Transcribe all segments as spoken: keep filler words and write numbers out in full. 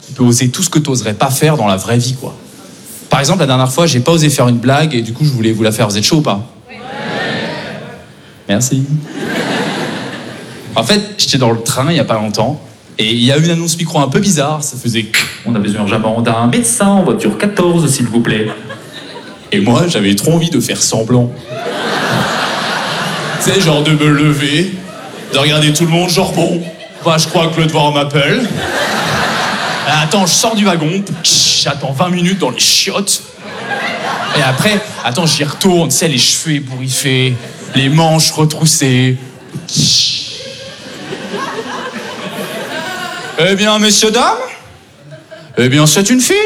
tu peux oser tout ce que tu n'oserais pas faire dans la vraie vie, quoi. Par exemple, la dernière fois, j'ai pas osé faire une blague et du coup, je voulais vous la faire. Vous êtes chaud ou pas? Ouais. Merci. En fait, j'étais dans le train il y a pas longtemps et il y a eu une annonce micro un peu bizarre. Ça faisait « On a besoin urgemment d'un médecin en voiture quatorze, s'il vous plaît. » Et moi, j'avais trop envie de faire semblant. Tu sais, genre de me lever, de regarder tout le monde, genre bon, bah, je crois que le devoir m'appelle. Attends, je sors du wagon, j'attends vingt minutes dans les chiottes. Et après, attends, j'y retourne, tu sais, les cheveux ébouriffés, les manches retroussées. Eh bien, messieurs, dames, eh bien, c'est une fille.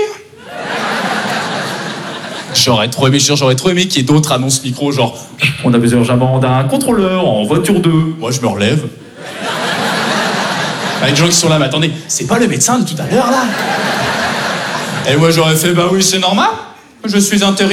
J'aurais trop aimé, j'aurais trop aimé qu'il y ait d'autres annonces micro, genre « On a besoin urgemment d'un contrôleur en voiture deux. » Moi, je me relève. Avec des gens qui sont là, mais attendez, c'est pas le médecin de tout à l'heure, là? Et moi, j'aurais fait « Bah oui, c'est normal, je suis intérimaire. »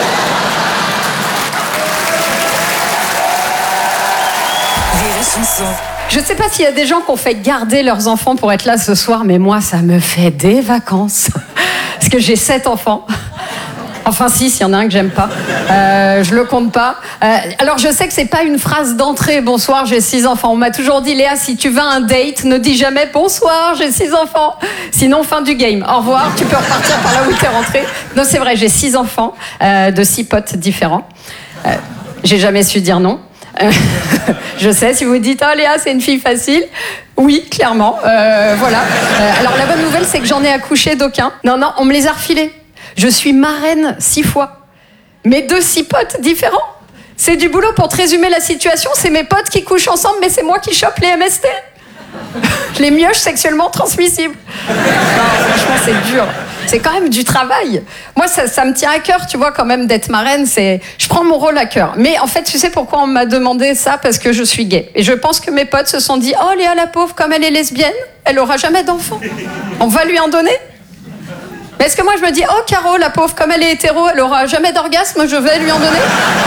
Je sais pas s'il y a des gens qui ont fait garder leurs enfants pour être là ce soir, mais moi, ça me fait des vacances. Parce que j'ai sept enfants. Enfin, si, s'il y en a un que j'aime pas. Euh, je le compte pas. Euh, alors, je sais que c'est pas une phrase d'entrée. Bonsoir, j'ai six enfants. On m'a toujours dit, Léa, si tu vas à un date, ne dis jamais bonsoir, j'ai six enfants. Sinon, fin du game. Au revoir, tu peux repartir par là où t'es rentré. Non, c'est vrai, j'ai six enfants, euh, de six potes différents. Euh, j'ai jamais su dire non. Euh, je sais, si vous dites, oh Léa, c'est une fille facile. Oui, clairement. Euh, voilà. Euh, alors, la bonne nouvelle, c'est que j'en ai accouché d'aucun. Non, non, on me les a refilés. Je suis marraine six fois, mais de six potes différents. C'est du boulot. Pour te résumer la situation, c'est mes potes qui couchent ensemble, mais c'est moi qui chope les M S T. Les mioches sexuellement transmissibles. Non, franchement, c'est dur. C'est quand même du travail. Moi, ça, ça me tient à cœur, tu vois, quand même, d'être marraine. C'est... Je prends mon rôle à cœur. Mais en fait, tu sais pourquoi on m'a demandé ça? Parce que je suis gay. Et je pense que mes potes se sont dit, oh, Léa, la pauvre, comme elle est lesbienne, elle aura jamais d'enfant. On va lui en donner? Mais est-ce que moi, je me dis, oh, Caro, la pauvre, comme elle est hétéro, elle aura jamais d'orgasme, je vais lui en donner?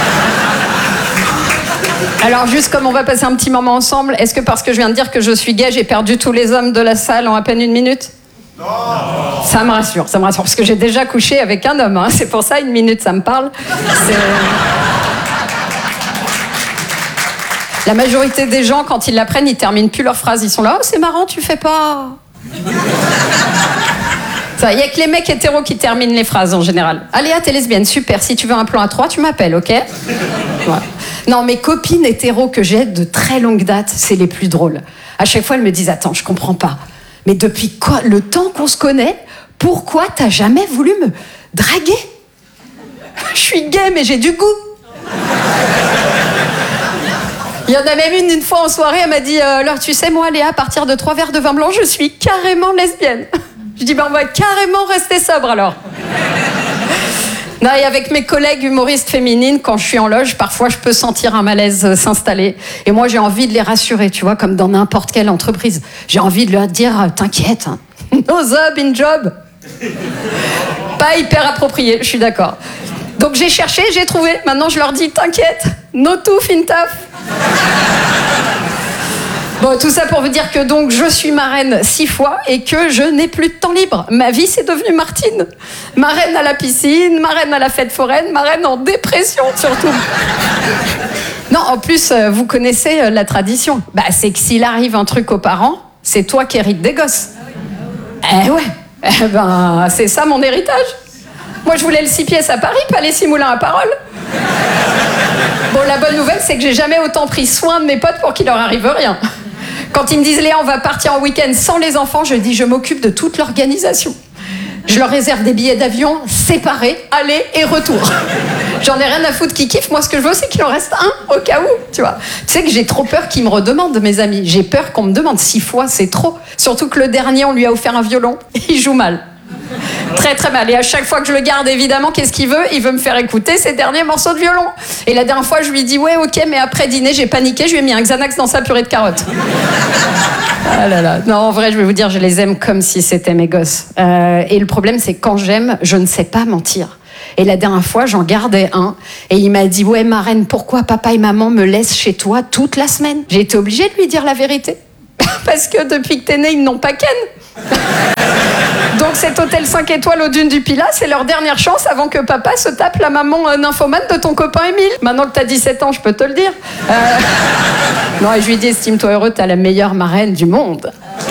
Alors, juste comme on va passer un petit moment ensemble, est-ce que parce que je viens de dire que je suis gay, j'ai perdu tous les hommes de la salle en à peine une minute? Non. Ça me rassure, ça me rassure, parce que j'ai déjà couché avec un homme, hein. C'est pour ça, une minute, ça me parle. C'est... La majorité des gens, quand ils l'apprennent, ils terminent plus leur phrase. Ils sont là, oh, c'est marrant, tu fais pas... Il n'y a que les mecs hétéros qui terminent les phrases en général. Allez, t'es lesbienne, super. Si tu veux un plan à trois, tu m'appelles, ok? Ouais. Non, mes copines hétéros que j'ai de très longue date, c'est les plus drôles. À chaque fois, elles me disent, attends, je comprends pas. Mais depuis quoi, le temps qu'on se connaît, pourquoi t'as jamais voulu me draguer? Je suis gay, mais j'ai du goût. Il y en a même une, une fois en soirée, elle m'a dit, euh, alors tu sais, moi, Léa, à partir de trois verres de vin blanc, je suis carrément lesbienne. Je dis, ben, on va carrément rester sobre, alors. Non, et avec mes collègues humoristes féminines, quand je suis en loge, parfois, je peux sentir un malaise s'installer. Et moi, j'ai envie de les rassurer, tu vois, comme dans n'importe quelle entreprise. J'ai envie de leur dire, t'inquiète, hein, no job in job. Pas hyper approprié, je suis d'accord. Donc, j'ai cherché, j'ai trouvé. Maintenant, je leur dis, t'inquiète, no tooth in taf. Bon, tout ça pour vous dire que donc je suis marraine six fois et que je n'ai plus de temps libre. Ma vie, c'est devenu Martine. Marraine à la piscine, marraine à la fête foraine, marraine en dépression surtout. Non, en plus, vous connaissez la tradition. Bah, c'est que s'il arrive un truc aux parents, c'est toi qui hérites des gosses. Eh ouais, eh ben, c'est ça mon héritage. Moi, je voulais le six pièces à Paris, pas les six moulins à Parole. Bon, la bonne nouvelle, c'est que j'ai jamais autant pris soin de mes potes pour qu'il leur arrive rien. Quand ils me disent, Léa, on va partir en week-end sans les enfants, je dis, je m'occupe de toute l'organisation. Je leur réserve des billets d'avion séparés, aller et retour. J'en ai rien à foutre qu'ils kiffent. Moi, ce que je veux, c'est qu'il en reste un au cas où, tu vois. Tu sais que j'ai trop peur qu'ils me redemandent, mes amis. J'ai peur qu'on me demande six fois, c'est trop. Surtout que le dernier, on lui a offert un violon. Il joue mal. Très très mal. Et à chaque fois que je le garde, évidemment, qu'est-ce qu'il veut? Il veut me faire écouter ses derniers morceaux de violon. Et la dernière fois, je lui dis ouais, ok, mais après dîner, j'ai paniqué, je lui ai mis un Xanax dans sa purée de carottes. Ah là là. Non, en vrai, je vais vous dire, je les aime comme si c'était mes gosses. Euh, et le problème, c'est que quand j'aime, je ne sais pas mentir. Et la dernière fois, j'en gardais un. Et il m'a dit, ouais, marraine, pourquoi papa et maman me laissent chez toi toute la semaine? J'ai été obligée de lui dire la vérité. Parce que depuis que t'es née, ils n'ont pas ken. cet hôtel cinq étoiles aux dunes du Pilat, c'est leur dernière chance avant que papa se tape la maman euh, nymphomane de ton copain Émile. Maintenant que t'as dix-sept ans, je peux te le dire. Euh... Non, et je lui dis, estime-toi heureux, t'as la meilleure marraine du monde.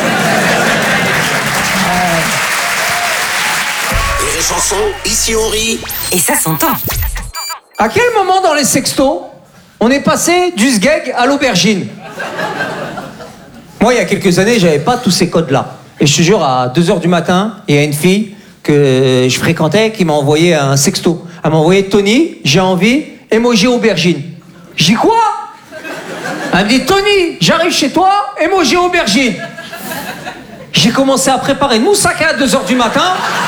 Les chansons, ici on rit. Et ça s'entend. À quel moment dans les sextos, on est passé du sgeg à l'aubergine? Moi, il y a quelques années, j'avais pas tous ces codes-là. Et je te jure, à deux heures du matin, il y a une fille que je fréquentais qui m'a envoyé un sexto. Elle m'a envoyé « Tony, j'ai envie, emoji aubergine ». Je dis « Quoi ?» Elle me dit « Tony, j'arrive chez toi, emoji aubergine ». J'ai commencé à préparer une moussaka à deux heures du matin.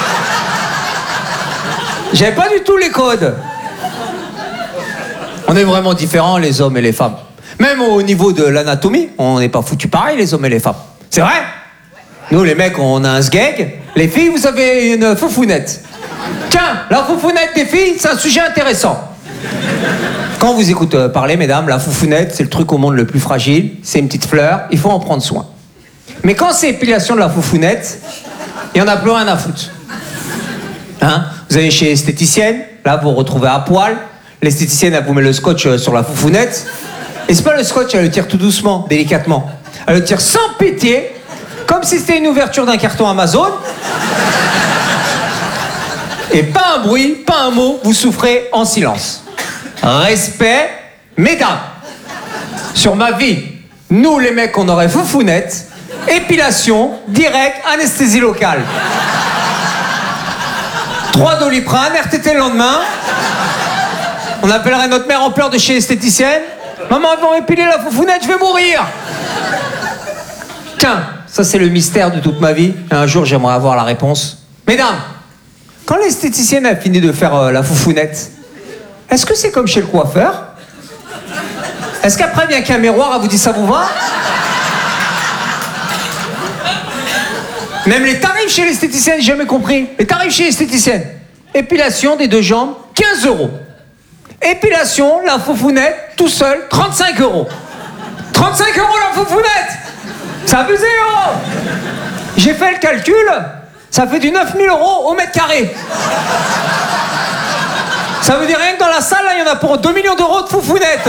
J'avais pas du tout les codes. On est vraiment différents, les hommes et les femmes. Même au niveau de l'anatomie, on n'est pas foutus pareil, les hommes et les femmes. C'est vrai? Nous, les mecs, on a un sgeg. Les filles, vous avez une foufounette. Tiens, la foufounette des filles, c'est un sujet intéressant. Quand on vous écoute parler, mesdames, la foufounette, c'est le truc au monde le plus fragile. C'est une petite fleur, il faut en prendre soin. Mais quand c'est épilation de la foufounette, il n'y en a plus rien à foutre. Hein? Vous allez chez l'esthéticienne, là, vous vous retrouvez à poil. L'esthéticienne, elle vous met le scotch sur la foufounette. Et c'est pas le scotch, elle le tire tout doucement, délicatement. Elle le tire sans pitié, comme si c'était une ouverture d'un carton Amazon. Et pas un bruit, pas un mot, vous souffrez en silence. Respect, mesdames. Sur ma vie, nous les mecs, on aurait foufounette, épilation, direct, anesthésie locale. Trois Doliprane, R T T le lendemain. On appellerait notre mère en pleurs de chez l'esthéticienne. Maman, ils vont épiler la foufounette, je vais mourir. Tiens, ça c'est le mystère de toute ma vie. Un jour, j'aimerais avoir la réponse. Mesdames, quand l'esthéticienne a fini de faire euh, la foufounette, est-ce que c'est comme chez le coiffeur? Est-ce qu'après vient qu'un miroir, elle vous dit ça vous va? Même les tarifs chez l'esthéticienne, j'ai jamais compris. Les tarifs chez l'esthéticienne. Épilation des deux jambes, quinze euros. Épilation, la foufounette, tout seul, trente-cinq euros. trente-cinq euros la foufounette! C'est abusé, oh! J'ai fait le calcul, ça fait du neuf mille euros au mètre carré. Ça veut dire rien que dans la salle, là, il y en a pour deux millions d'euros de foufounette.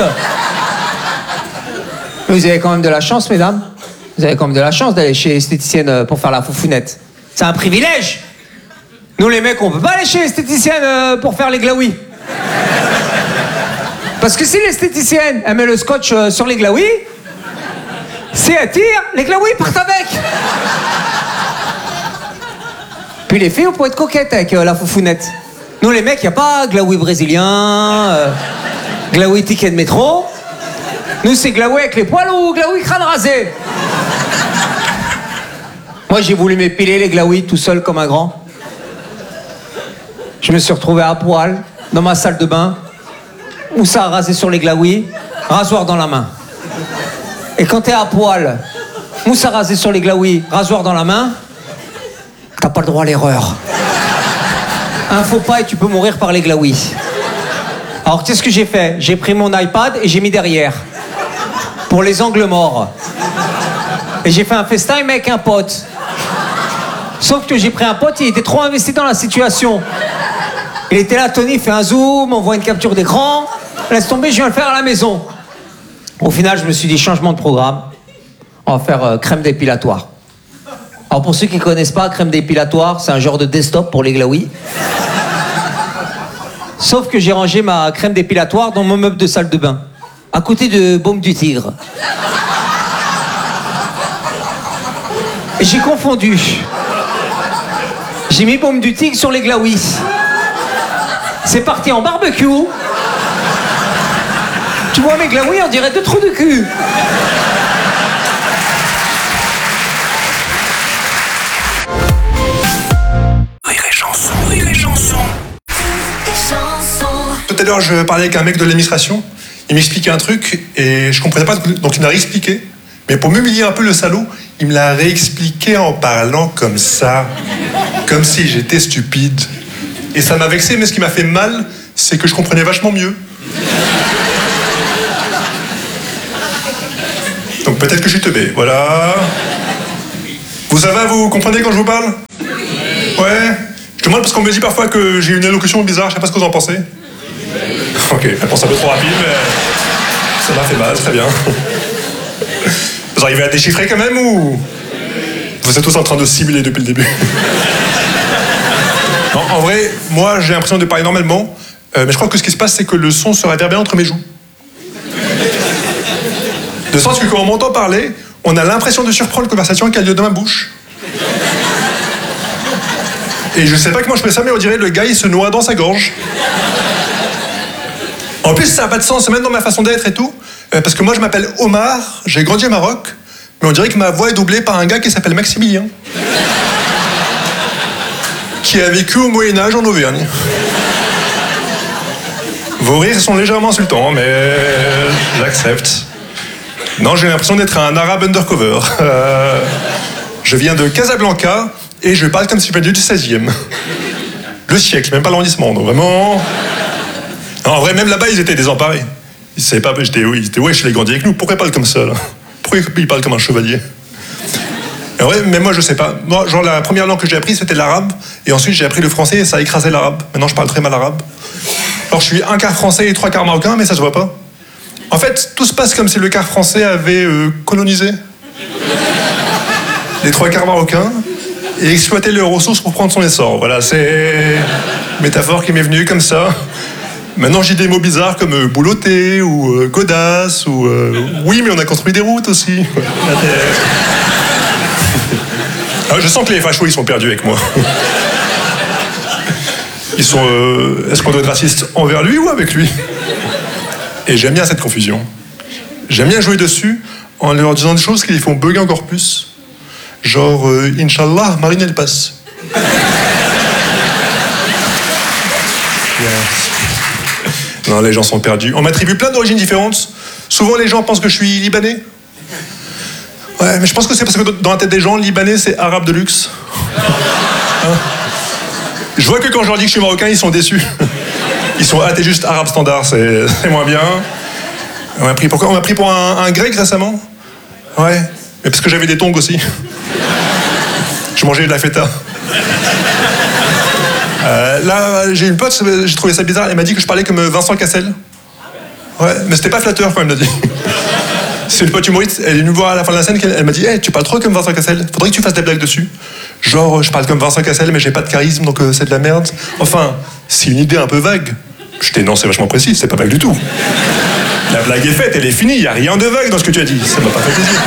Vous avez quand même de la chance, mesdames. Vous avez quand même de la chance d'aller chez l'esthéticienne pour faire la foufounette. C'est un privilège. Nous, les mecs, on peut pas aller chez l'esthéticienne pour faire les glaouis. Parce que si l'esthéticienne, elle met le scotch sur les glaouis, si elle tire, les glaouis partent avec. Puis les filles, on pourrait être coquettes avec euh, la foufounette. Nous, les mecs, il n'y a pas glaoui brésilien, euh, glaoui ticket de métro. Nous, c'est glaoui avec les poils ou glaoui crâne rasé. Moi, j'ai voulu m'épiler les glaouis tout seul comme un grand. Je me suis retrouvé à poil dans ma salle de bain. Où ça a rasé sur les glaouis, rasoir dans la main. Et quand t'es à poil, où ça a rasé sur les glaouis, rasoir dans la main, t'as pas le droit à l'erreur. Un faux pas et tu peux mourir par les glaouis. Alors qu'est-ce que j'ai fait? J'ai pris mon iPad et j'ai mis derrière. Pour les angles morts. Et j'ai fait un FaceTime avec un pote. Sauf que j'ai pris un pote, il était trop investi dans la situation. Il était là, Tony, fait un zoom, on voit une capture d'écran. Laisse tomber, je viens le faire à la maison. Au final, je me suis dit, changement de programme. On va faire euh, crème dépilatoire. Alors pour ceux qui ne connaissent pas, crème dépilatoire, c'est un genre de desktop pour les glaouis. Sauf que j'ai rangé ma crème dépilatoire dans mon meuble de salle de bain. À côté de Baume du Tigre. Et j'ai confondu. J'ai mis Baume du Tigre sur les glaouis. C'est parti en barbecue. Tu vois mes glaouis, on dirait deux trous de cul. Rire et chanson, rire et chanson. Tout à l'heure, je parlais avec un mec de l'administration. Il m'expliquait un truc et je comprenais pas, donc il m'a réexpliqué. Mais pour m'humilier un peu le salaud, il me l'a réexpliqué en parlant comme ça. Comme si j'étais stupide. Et ça m'a vexé, mais ce qui m'a fait mal, c'est que je comprenais vachement mieux. Donc peut-être que je suis teubé, voilà. Vous savez, vous comprenez quand je vous parle? Ouais. Je demande parce qu'on me dit parfois que j'ai une élocution bizarre, je sais pas ce que vous en pensez. Ok, réponse un peu trop rapide, mais ça m'a fait mal, très bien. Vous arrivez à déchiffrer quand même ou vous êtes tous en train de simuler depuis le début? Non, en vrai, moi j'ai l'impression de parler normalement, euh, mais je crois que ce qui se passe c'est que le son se réverbère entre mes joues. De sorte que quand on m'entend parler, on a l'impression de surprendre la conversation qui a lieu dans ma bouche. Et je sais pas comment je fais ça, mais on dirait le gars il se noie dans sa gorge. En plus, ça n'a pas de sens, même dans ma façon d'être et tout. Euh, parce que moi, je m'appelle Omar, j'ai grandi au Maroc, mais on dirait que ma voix est doublée par un gars qui s'appelle Maximilien. Qui a vécu au Moyen-Âge en Auvergne. Vos rires sont légèrement insultants, mais j'accepte. Non, j'ai l'impression d'être un arabe undercover. Euh, je viens de Casablanca et je parle comme si je venais du seizième. Le siècle, même pas l'arrondissement, donc vraiment... Non, en vrai, même là-bas, ils étaient désemparés. Ils savaient pas, j'étais oui, ils étaient ouais, je l'ai grandi avec nous, pourquoi ils parlent comme ça, là? Pourquoi ils parlent comme un chevalier? Et en vrai, mais moi, je sais pas. Moi, genre, la première langue que j'ai appris, c'était l'arabe, et ensuite, j'ai appris le français et ça a écrasé l'arabe. Maintenant, je parle très mal arabe. Alors, je suis un quart français et trois quarts marocain, mais ça se voit pas. En fait, tout se passe comme si le quart français avait euh, colonisé les trois quarts marocains et exploité leurs ressources pour prendre son essor. Voilà, c'est une métaphore qui m'est venue comme ça. Maintenant, j'ai des mots bizarres comme euh, boulotter ou euh, godasse ou euh, oui, mais on a construit des routes aussi. Ah, je sens que les fachos, ils sont perdus avec moi. Ils sont. Euh, est-ce qu'on doit être raciste envers lui ou avec lui? Et j'aime bien cette confusion. J'aime bien jouer dessus en leur disant des choses qui les font bugger encore plus. Genre, euh, Inch'Allah, Marine, elle passe. Yes. Non, les gens sont perdus. On m'attribue plein d'origines différentes. Souvent, les gens pensent que je suis libanais. Ouais, mais je pense que c'est parce que dans la tête des gens, libanais, c'est arabe de luxe. Hein? Je vois que quand je leur dis que je suis marocain, ils sont déçus. Ils sont ah, t'es juste arabe standard, c'est, c'est moins bien. On m'a pris, pourquoi on m'a pris pour un, un grec récemment? Ouais, mais parce que j'avais des tongs aussi. Je mangeais de la feta. Euh, là, j'ai une pote, j'ai trouvé ça bizarre, elle m'a dit que je parlais comme Vincent Cassel. Ouais, mais c'était pas flatteur quand elle me l'a dit. C'est une pote humoriste, elle est venue me voir à la fin de la scène, elle m'a dit hey, tu parles trop comme Vincent Cassel, faudrait que tu fasses des blagues dessus. Genre, je parle comme Vincent Cassel, mais j'ai pas de charisme, donc euh, c'est de la merde. Enfin, c'est une idée un peu vague. J'étais non, c'est vachement précis, c'est pas vague du tout. La blague est faite, elle est finie, y a rien de vague dans ce que tu as dit. Ça m'a pas fait plaisir.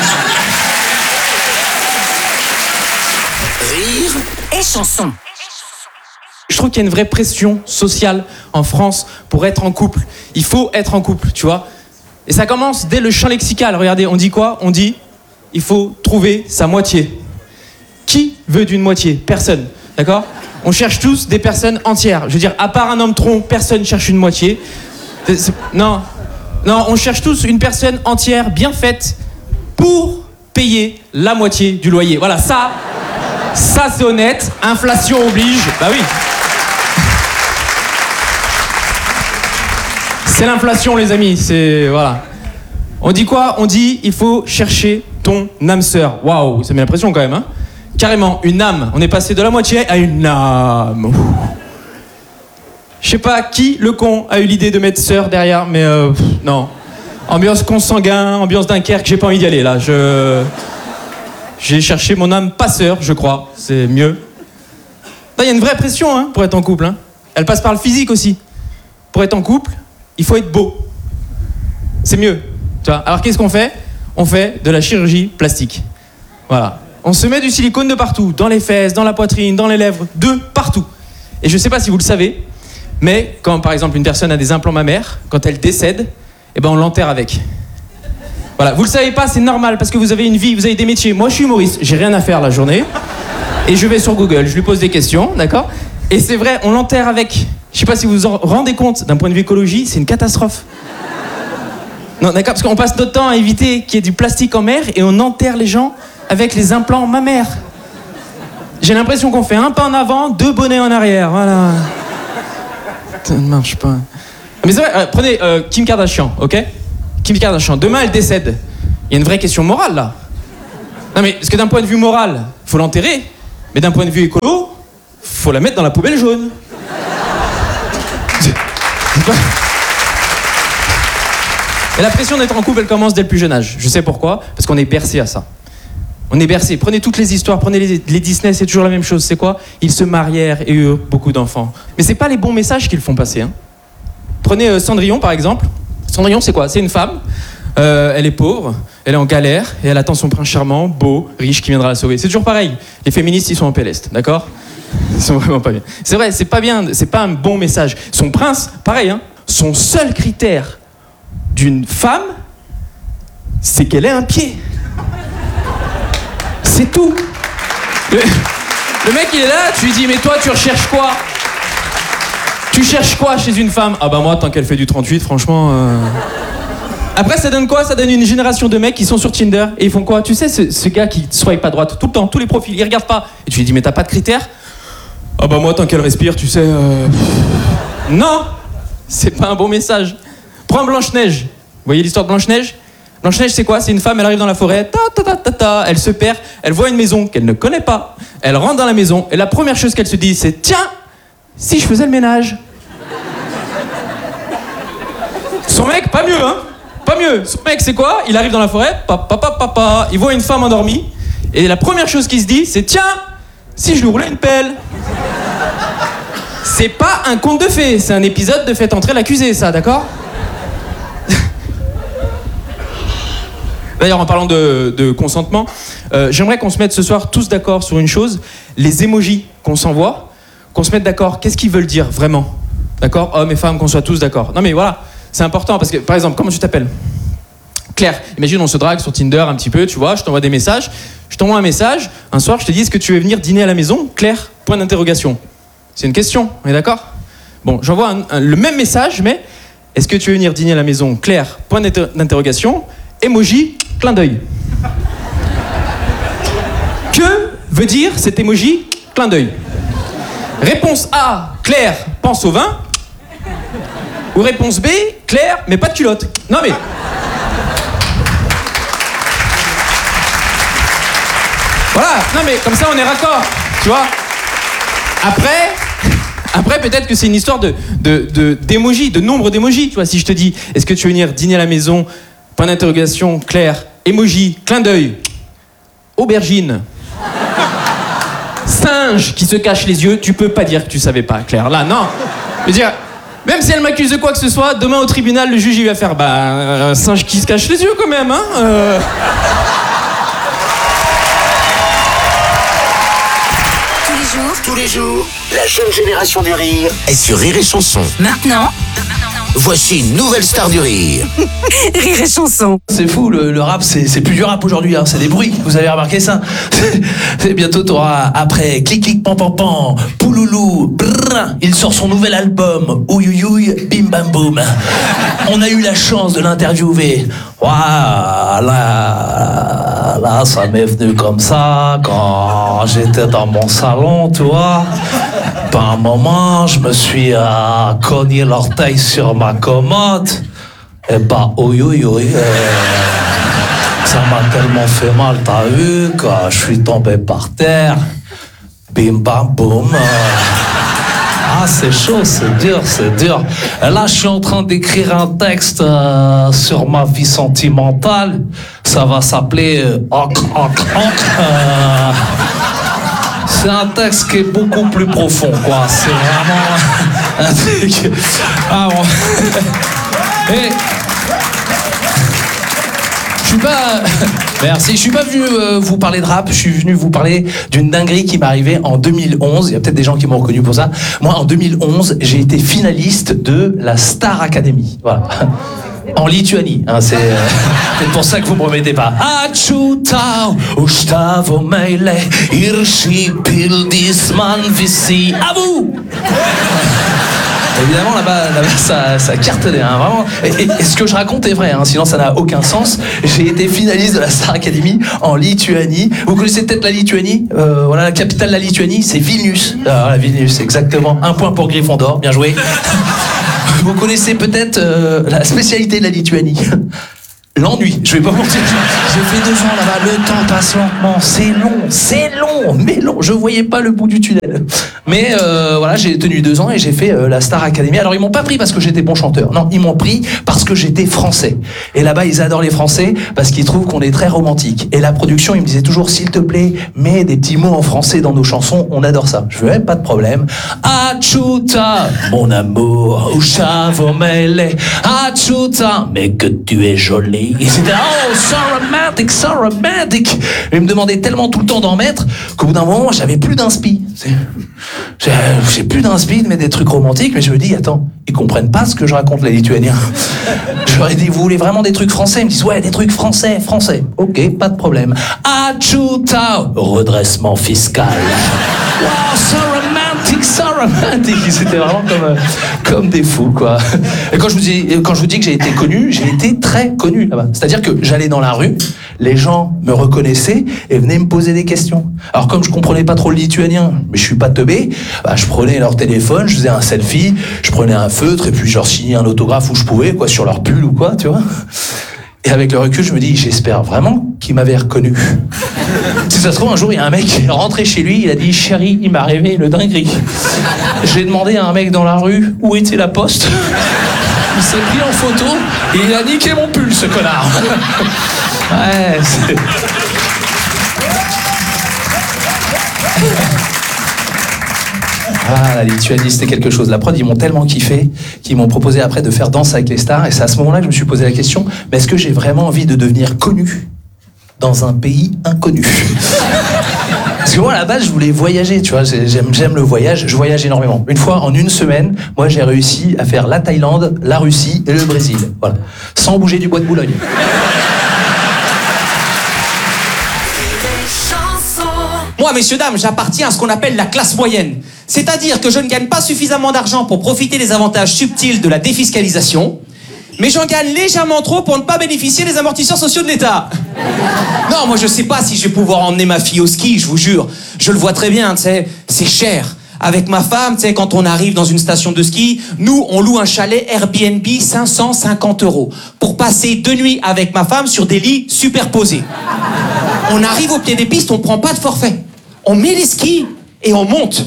Rire et chanson. Je trouve qu'il y a une vraie pression sociale en France pour être en couple. Il faut être en couple, tu vois. Et ça commence dès le champ lexical. Regardez, on dit quoi? On dit, il faut trouver sa moitié. Qui veut d'une moitié? Personne, d'accord? On cherche tous des personnes entières. Je veux dire, à part un homme tronc, personne cherche une moitié. C'est, c'est, non, non, on cherche tous une personne entière, bien faite, pour payer la moitié du loyer. Voilà, ça, ça c'est honnête. Inflation oblige. Bah oui. C'est l'inflation, les amis. C'est voilà. On dit quoi? On dit, il faut chercher ton âme sœur. Waouh, ça met l'impression quand même, hein. Carrément, une âme. On est passé de la moitié à une âme. Je sais pas qui, le con, a eu l'idée de mettre sœur derrière, mais euh, pff, non. Ambiance consanguin, ambiance Dunkerque, j'ai pas envie d'y aller là. Je... J'ai cherché mon âme pas sœur, je crois. C'est mieux. Il y a une vraie pression hein, pour être en couple. Hein. Elle passe par le physique aussi. Pour être en couple, il faut être beau. C'est mieux. Tu vois. Alors qu'est-ce qu'on fait? On fait de la chirurgie plastique. Voilà. On se met du silicone de partout, dans les fesses, dans la poitrine, dans les lèvres, de partout. Et je ne sais pas si vous le savez, mais quand par exemple une personne a des implants mammaires, quand elle décède, eh ben on l'enterre avec. Voilà, vous le savez pas, c'est normal parce que vous avez une vie, vous avez des métiers. Moi je suis humoriste, j'ai rien à faire la journée, et je vais sur Google, je lui pose des questions, d'accord? Et c'est vrai, on l'enterre avec. Je sais pas si vous vous en rendez compte, d'un point de vue écologie, c'est une catastrophe. Non, d'accord, parce qu'on passe notre temps à éviter qu'il y ait du plastique en mer et on enterre les gens avec les implants mammaires. J'ai l'impression qu'on fait un pas en avant, deux bonnets en arrière, voilà. Ça ne marche pas. Mais c'est vrai, euh, prenez euh, Kim Kardashian, ok? Kim Kardashian, demain elle décède. Il y a une vraie question morale là. Non mais, parce que d'un point de vue moral, faut l'enterrer, mais d'un point de vue écolo, faut la mettre dans la poubelle jaune. C'est pas... Et la pression d'être en couple, elle commence dès le plus jeune âge. Je sais pourquoi, parce qu'on est bercé à ça. On est bercé. Prenez toutes les histoires, prenez les, les Disney, c'est toujours la même chose. C'est quoi? Ils se marièrent et eurent beaucoup d'enfants. Mais c'est pas les bons messages qu'ils font passer. Hein. Prenez euh, Cendrillon, par exemple. Cendrillon, c'est quoi? C'est une femme, euh, elle est pauvre, elle est en galère, et elle attend son prince charmant, beau, riche, qui viendra la sauver. C'est toujours pareil. Les féministes, ils sont en péleste, d'accord? Ils sont vraiment pas bien. C'est vrai, c'est pas bien, c'est pas un bon message. Son prince, pareil, hein, son seul critère d'une femme, c'est qu'elle ait un pied. C'est tout. Le, le mec, il est là, tu lui dis, mais toi, tu recherches quoi? Tu cherches quoi chez une femme? Ah bah moi, tant qu'elle fait du trente-huit, franchement... Euh... Après, ça donne quoi? Ça donne une génération de mecs qui sont sur Tinder et ils font quoi? Tu sais, ce, ce gars qui swipe à droite tout le temps, tous les profils, il regarde pas. Et tu lui dis, mais t'as pas de critères? Ah bah moi, tant qu'elle respire, tu sais... Euh... Non, c'est pas un bon message. Prends Blanche-Neige. Vous voyez l'histoire de Blanche-Neige? Blanche-Neige, c'est quoi? C'est une femme, elle arrive dans la forêt, ta, ta, ta, ta, ta, elle se perd, elle voit une maison qu'elle ne connaît pas, elle rentre dans la maison, et la première chose qu'elle se dit, c'est « Tiens, si je faisais le ménage ?» Son mec, pas mieux, hein? Pas mieux. Son mec, c'est quoi? Il arrive dans la forêt, papa, papa, papa, il voit une femme endormie, et la première chose qu'il se dit, c'est « Tiens, si je lui roulais une pelle ?» C'est pas un conte de fées, c'est un épisode de Faites entrer l'accusé, ça, d'accord? D'ailleurs, en parlant de, de consentement, euh, j'aimerais qu'on se mette ce soir tous d'accord sur une chose, les émojis qu'on s'envoie, qu'on se mette d'accord, qu'est-ce qu'ils veulent dire vraiment? D'accord? Hommes et femmes, qu'on soit tous d'accord. Non mais voilà, c'est important parce que, par exemple, comment tu t'appelles? Claire, imagine on se drague sur Tinder un petit peu, tu vois, je t'envoie des messages, je t'envoie un message, un soir je te dis, est-ce que tu veux venir dîner à la maison? Claire, point d'interrogation. C'est une question, on est d'accord? Bon, j'envoie un, un, le même message, mais est-ce que tu veux venir dîner à la maison? Claire, point d'interrogation, emoji, clin d'œil. Que veut dire cet emoji clin d'œil? Réponse A, Claire, pense au vin. Ou réponse B, Claire, mais pas de culotte. Non mais... Voilà, non mais comme ça on est raccord, tu vois. Après... Après, peut-être que c'est une histoire de, de, de, d'émojis, de nombre d'émojis. Tu vois, si je te dis, est-ce que tu veux venir dîner à la maison? Point d'interrogation, Claire, emoji, clin d'œil, aubergine, singe qui se cache les yeux, tu peux pas dire que tu savais pas, Claire. Là, non. Je veux dire, même si elle m'accuse de quoi que ce soit, demain au tribunal, le juge il va faire, bah, un singe qui se cache les yeux quand même, hein. Euh... Tous les jours, la jeune génération du rire est sur Rire et Chanson. Maintenant, Voici une nouvelle star du rire. Rire et Chanson. C'est fou, le, le rap, c'est, c'est plus du rap aujourd'hui, hein, c'est des bruits. Vous avez remarqué ça? C'est bientôt, t'auras après clic clic pan pan pan, pouloulou, brrr, il sort son nouvel album, ouïouïouï, bim bam boum. On a eu la chance de l'interviewer. Waouh, là, là, ça m'est venu comme ça quand j'étais dans mon salon, tu vois. Par un moment, je me suis euh, cogné l'orteil sur ma commode. Et bah, oui, oui, oui. Ça m'a tellement fait mal, t'as vu, que je suis tombé par terre. Bim, bam, boum. Ah, c'est chaud, c'est dur, c'est dur. Et là, je suis en train d'écrire un texte euh, sur ma vie sentimentale. Ça va s'appeler euh, Oc, Oc, Oc. Euh, c'est un texte qui est beaucoup plus profond, quoi. C'est vraiment un truc. Ah bon. Et je suis pas. Merci. Je suis pas venu euh, vous parler de rap. Je suis venu vous parler d'une dinguerie qui m'est arrivée en deux mille onze. Il y a peut-être des gens qui m'ont reconnu pour ça. Moi, en deux mille onze, j'ai été finaliste de la Star Academy. Voilà. En Lituanie, hein, c'est euh, peut-être pour ça que vous me remettez pas. Achutau, ustavo meile, irshi pildisman visi. À vous. Évidemment, là-bas, là-bas ça, ça cartonnait, hein, vraiment. Et, et, et ce que je raconte est vrai, hein, sinon ça n'a aucun sens. J'ai été finaliste de la Star Academy en Lituanie. Vous connaissez peut-être la Lituanie, euh, voilà, la capitale de la Lituanie, c'est Vilnius. Ah, voilà, Vilnius, exactement. Un point pour Gryffondor, bien joué. Vous connaissez peut-être euh, la spécialité de la Lituanie. L'ennui, je vais pas mentir. J'ai fait deux ans là-bas, le temps passe lentement, c'est long, c'est long, mais long. Je voyais pas le bout du tunnel. Mais euh, voilà, j'ai tenu deux ans et j'ai fait euh, la Star Academy. Alors ils m'ont pas pris parce que j'étais bon chanteur. Non, ils m'ont pris parce que j'étais français. Et là-bas, ils adorent les Français parce qu'ils trouvent qu'on est très romantique. Et la production, ils me disaient toujours, s'il te plaît, mets des petits mots en français dans nos chansons. On adore ça. Je fais, pas de problème. Achuta, mon amour, Ushavo Mele. Achuta, mais que tu es jolie. Et c'était, oh, so romantic, so romantic. Et ils me demandaient tellement tout le temps d'en mettre qu'au bout d'un moment, j'avais plus d'inspi. J'ai, j'ai plus d'inspi de mettre des trucs romantiques, mais je me dis, attends, ils comprennent pas ce que je raconte, les Lituaniens. Je leur ai dit, vous voulez vraiment des trucs français? Ils me disent, ouais, des trucs français, français. Ok, pas de problème. Achuta, redressement fiscal. Wow, so romantic, so romantic. C'était vraiment comme, euh, comme des fous, quoi. Et quand je vous dis, quand je vous dis que j'ai été connu, j'ai été très connu là-bas. C'est-à-dire que j'allais dans la rue, les gens me reconnaissaient et venaient me poser des questions. Alors comme je comprenais pas trop le lituanien, mais je suis pas teubé, bah, je prenais leur téléphone, je faisais un selfie, je prenais un feutre et puis je leur signais un autographe où je pouvais, quoi, sur leur pull ou quoi, tu vois. Et avec le recul, je me dis, j'espère vraiment qu'ils m'avaient reconnu. Si ça se trouve, un jour, il y a un mec qui est rentré chez lui, il a dit, chérie, il m'est arrivé le dinguerie. J'ai demandé à un mec dans la rue où était la poste. Il s'est pris en photo et il a niqué mon pull, ce connard. Ouais, c'est... Ah, la Lituanie, c'était quelque chose. La prod, ils m'ont tellement kiffé qu'ils m'ont proposé après de faire Danse avec les stars. Et c'est à ce moment-là que je me suis posé la question, mais est-ce que j'ai vraiment envie de devenir connu dans un pays inconnu? Parce que moi, à la base, je voulais voyager, tu vois. J'aime, j'aime le voyage, je voyage énormément. Une fois, en une semaine, moi, j'ai réussi à faire la Thaïlande, la Russie et le Brésil. Voilà. Sans bouger du bois de Boulogne. Moi, messieurs, dames, j'appartiens à ce qu'on appelle la classe moyenne. C'est-à-dire que je ne gagne pas suffisamment d'argent pour profiter des avantages subtils de la défiscalisation, mais j'en gagne légèrement trop pour ne pas bénéficier des amortisseurs sociaux de l'État. Non, moi, je sais pas si je vais pouvoir emmener ma fille au ski, je vous jure. Je le vois très bien, tu sais, c'est cher. Avec ma femme, tu sais, quand on arrive dans une station de ski, nous, on loue un chalet Airbnb cinq cent cinquante euros pour passer deux nuits avec ma femme sur des lits superposés. On arrive au pied des pistes, on prend pas de forfait. On met les skis et on monte.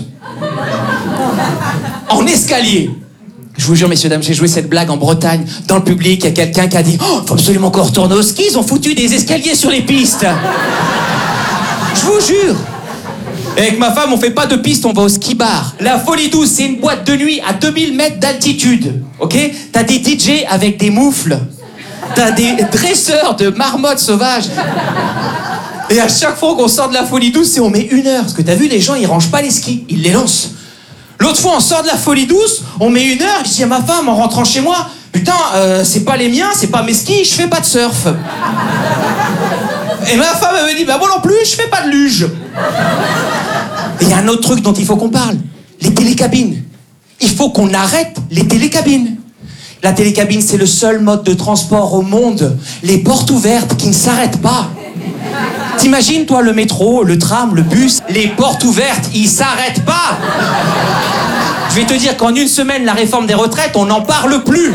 En escalier. Je vous jure, messieurs, dames, j'ai joué cette blague en Bretagne. Dans le public, il y a quelqu'un qui a dit « Oh, faut absolument qu'on retourne au ski, ils ont foutu des escaliers sur les pistes. » Je vous jure. Et avec ma femme, on fait pas de piste, on va au ski bar. La Folie Douce, c'est une boîte de nuit à deux mille mètres d'altitude. Ok? T'as des D J avec des moufles. T'as des dresseurs de marmottes sauvages. Et à chaque fois qu'on sort de la Folie Douce, c'est on met une heure. Parce que t'as vu, les gens, ils rangent pas les skis, ils les lancent. L'autre fois, on sort de la Folie Douce, on met une heure, je dis à ma femme en rentrant chez moi, putain, euh, c'est pas les miens, c'est pas mes skis, je fais pas de surf. Et ma femme, elle me dit, bah moi non plus, je fais pas de luge. Et il y a un autre truc dont il faut qu'on parle, les télécabines. Il faut qu'on arrête les télécabines. La télécabine, c'est le seul mode de transport au monde, les portes ouvertes qui ne s'arrêtent pas. T'imagines, toi, le métro, le tram, le bus, les portes ouvertes, ils s'arrêtent pas. Je vais te dire qu'en une semaine, la réforme des retraites, on n'en parle plus.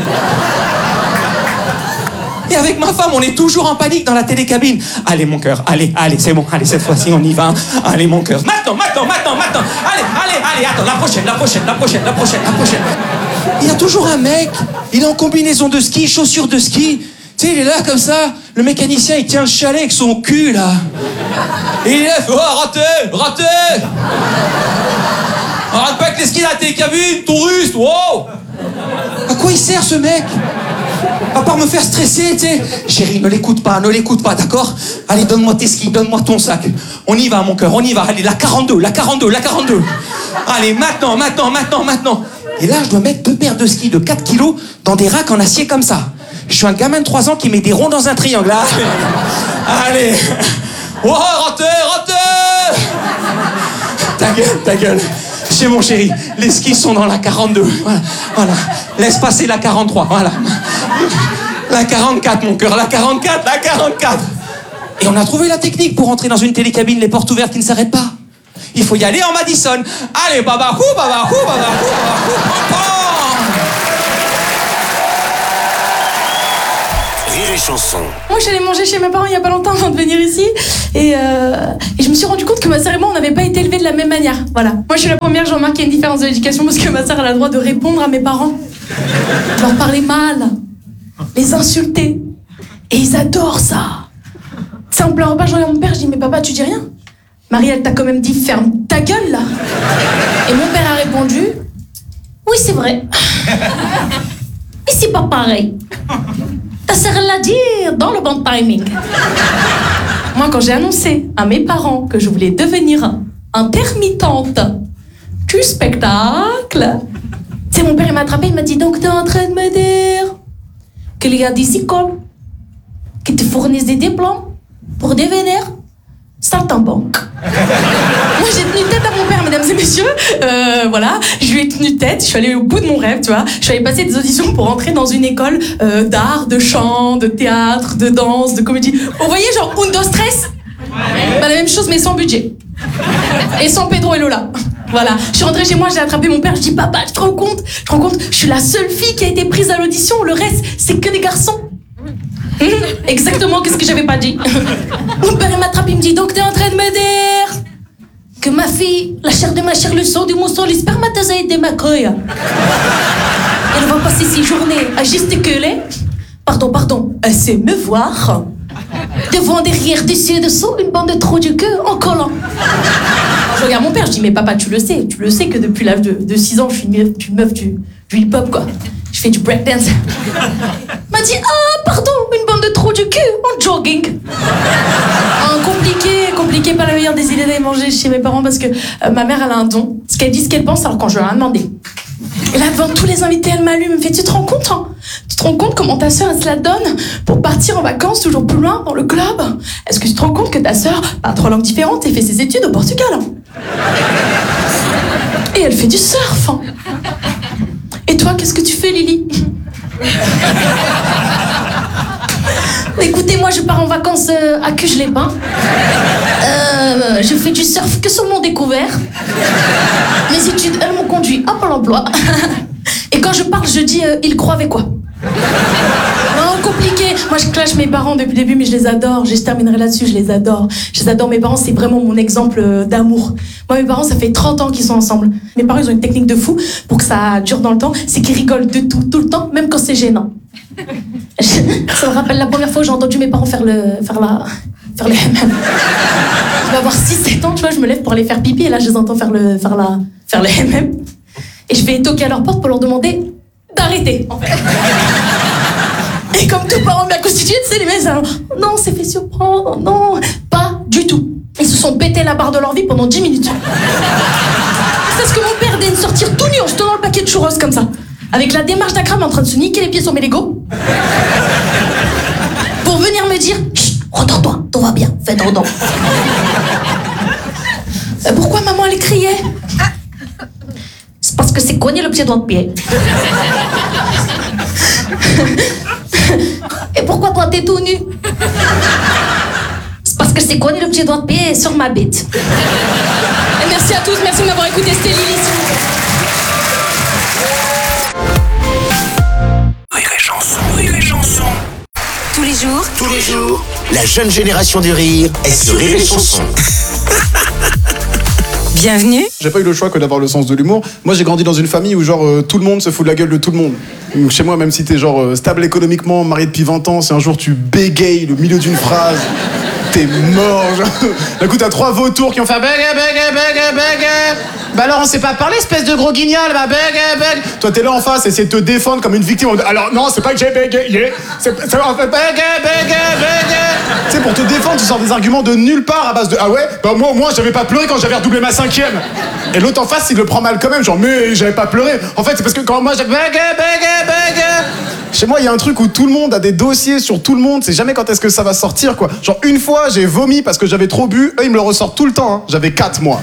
Et avec ma femme, on est toujours en panique dans la télécabine. Allez, mon cœur, allez, allez, c'est bon, allez, cette fois-ci, on y va. Allez, mon cœur. Maintenant, maintenant, maintenant, maintenant. Allez, allez, allez, attends, la prochaine, la prochaine, la prochaine, la prochaine, la prochaine. Il y a toujours un mec, il est en combinaison de ski, chaussures de ski. Tu sais, il est là comme ça, le mécanicien, il tient le chalet avec son cul, là. Et il est là, oh, raté, raté. Arrête pas avec les skis dans la télécabine, touriste, wow. À quoi il sert, ce mec? À part me faire stresser, tu sais. Chérie, ne l'écoute pas, ne l'écoute pas, d'accord? Allez, donne-moi tes skis, donne-moi ton sac. On y va, mon cœur, on y va. Allez, la quarante-deux, la quarante-deux, la quarante-deux. Allez, maintenant, maintenant, maintenant, maintenant. Et là, je dois mettre deux paires de skis de quatre kilos dans des racks en acier comme ça. Je suis un gamin de trois ans qui met des ronds dans un triangle, là. Allez. Oh, raté, raté. Ta gueule, ta gueule. C'est mon chéri, les skis sont dans la quarante-deux. Voilà, voilà. Laisse passer la quarante-trois, voilà. La quarante-quatre, mon cœur, la quarante-quatre, la quarante-quatre. Et on a trouvé la technique pour entrer dans une télécabine, les portes ouvertes qui ne s'arrêtent pas. Il faut y aller en Madison. Allez, babahou, babahou, babahou, babahou, babahou. Rire et Chanson. Moi, j'allais manger chez mes parents il y a pas longtemps avant de venir ici. Et, euh, et je me suis rendu compte que ma sœur et moi, on n'avait pas été élevés de la même manière. Voilà. Moi, je suis la première, j'ai remarqué une différence de l'éducation parce que ma sœur, elle a le droit de répondre à mes parents. De leur parler mal. Les insulter. Et ils adorent ça. Tu sais, en plein repas, je regarde mon père, je dis, mais papa, tu dis rien? Marie, elle t'a quand même dit, ferme ta gueule, là. Et mon père a répondu, oui, c'est vrai. Mais c'est pas pareil. Ta sœur, elle l'a dit dans le bon timing. Moi, quand j'ai annoncé à mes parents que je voulais devenir intermittente du spectacle, tu sais, mon père, il m'a attrapé, il m'a dit, donc t'es en train de me dire qu'il y a des écoles qui te fournissent des diplômes pour devenir saltimbanque. Moi, j'ai tenu tête à mon père, mesdames et messieurs. Euh, voilà, je lui ai tenu tête. Je suis allée au bout de mon rêve, tu vois. Je suis allée passer des auditions pour entrer dans une école euh, d'art, de chant, de théâtre, de danse, de comédie. Vous voyez, genre Undo Stress. Bah, la même chose, mais sans budget. Et sans Pedro et Lola. Voilà. Je suis rentrée chez moi, j'ai attrapé mon père. Je dis, papa, tu te rends compte? Je te rends compte? Je suis la seule fille qui a été prise à l'audition. Le reste, c'est que des garçons. Exactement, qu'est-ce que j'avais pas dit? Mon père m'attrape, il me dit, donc t'es en train de me dire que ma fille, la chair de ma chair, le sang du mon sang, les spermatozoïdes de ma couille, elle va passer ses journées à gesticuler, pardon, pardon, à se me voir, devant, derrière, dessus, dessous, une bande de trous du cul en collant. Je regarde mon père, je dis, mais papa, tu le sais, tu le sais que depuis l'âge de, de six ans, je suis une meuf, une meuf du, du hip-hop, quoi. Je fais du breakdance. Il m'a dit, ah, pardon, une bande de trous du cul en jogging. Ah, compliqué, compliqué, pas la meilleure des idées d'aller manger chez mes parents parce que euh, ma mère, elle a un don. Ce qu'elle dit, ce qu'elle pense, alors quand je lui ai rien demandé. Et là, devant tous les invités, elle m'allume, elle me fait, tu te rends compte, hein? Tu te rends compte comment ta sœur, elle se la donne pour partir en vacances toujours plus loin dans le club? Est-ce que tu te rends compte que ta sœur parle trois langues différentes et fait ses études au Portugal, hein? Et elle fait du surf, hein? Et toi, qu'est-ce que tu fais, Lily? Écoutez, moi, je pars en vacances euh, à Cuges-les-Pins. Euh, je fais du surf que sur mon découvert. Mes études, elles m'ont conduit à Pôle emploi. Et quand je parle, je dis, euh, ils croient avec quoi? Non, compliqué. Moi, je clash mes parents depuis le début, mais je les adore. Je terminerai là-dessus, je les adore. Je les adore. Mes parents, c'est vraiment mon exemple d'amour. Moi, mes parents, ça fait trente ans qu'ils sont ensemble. Mes parents, ils ont une technique de fou pour que ça dure dans le temps. C'est qu'ils rigolent de tout, tout le temps, même quand c'est gênant. Ça me rappelle la première fois où j'ai entendu mes parents faire le... faire la... faire le hammam. Je vais avoir six sept ans, tu vois, je me lève pour aller faire pipi, et là, je les entends faire le... faire la... faire le hammam. Et je vais toquer à leur porte pour leur demander d'arrêter, en fait. Et comme tout parent bien constitué, tu sais, les mecs, alors, non, c'est fait surprendre, non, pas du tout. Ils se sont pété la barre de leur vie pendant dix minutes. C'est ce que mon père daigne sortir tout nu en se tenant le paquet de churros comme ça. Avec la démarche d'un crâne en train de se niquer les pieds sur mes Legos. Pour venir me dire, chut, rendors-toi, tout va bien, fais ton don. Euh, pourquoi maman elle criait? C'est parce que c'est cogné le pied droit de pied. Et pourquoi toi t'es tout nu? C'est parce que c'est cogné le pied droit de pied sur ma bite. Et merci à tous, merci de m'avoir écouté, c'était Lily. Rire et Chanson, Rire et Chanson. Tous les jours, Tous les jours, la jeune génération du rire est sur Rire et Chanson. bienvenue. J'ai pas eu le choix que d'avoir le sens de l'humour. Moi, j'ai grandi dans une famille où genre euh, tout le monde se fout de la gueule de tout le monde. Donc, chez moi, même si t'es genre euh, stable économiquement, marié depuis vingt ans, si un jour tu bégayes le milieu d'une phrase, t'es mort. Genre. D'un coup, t'as trois vautours qui ont fait bégay, bégay, bégay, bégay. Bah alors, on sait pas parler, espèce de gros guignol, bah bégay, bégay. Toi, t'es là en face, essayer de te défendre comme une victime. Alors, non, c'est pas que j'ai bégayé. C'est en fait bégay, bégay, bégay. Tu sais, pour te défendre, tu sors des arguments de nulle part à base de ah ouais, bah moi au moins j'avais pas pleuré quand j'avais redoublé ma cinquième. Et l'autre en face, il le prend mal quand même, genre mais j'avais pas pleuré. En fait, c'est parce que quand moi j'avais bégay, bégay, bégay. Chez moi, il y a un truc où tout le monde a des dossiers sur tout le monde, c'est jamais quand est-ce que ça va sortir quoi. Genre une fois, j'ai vomi parce que j'avais trop bu, eux ils me le ressortent tout le temps, hein. J'avais quatre mois.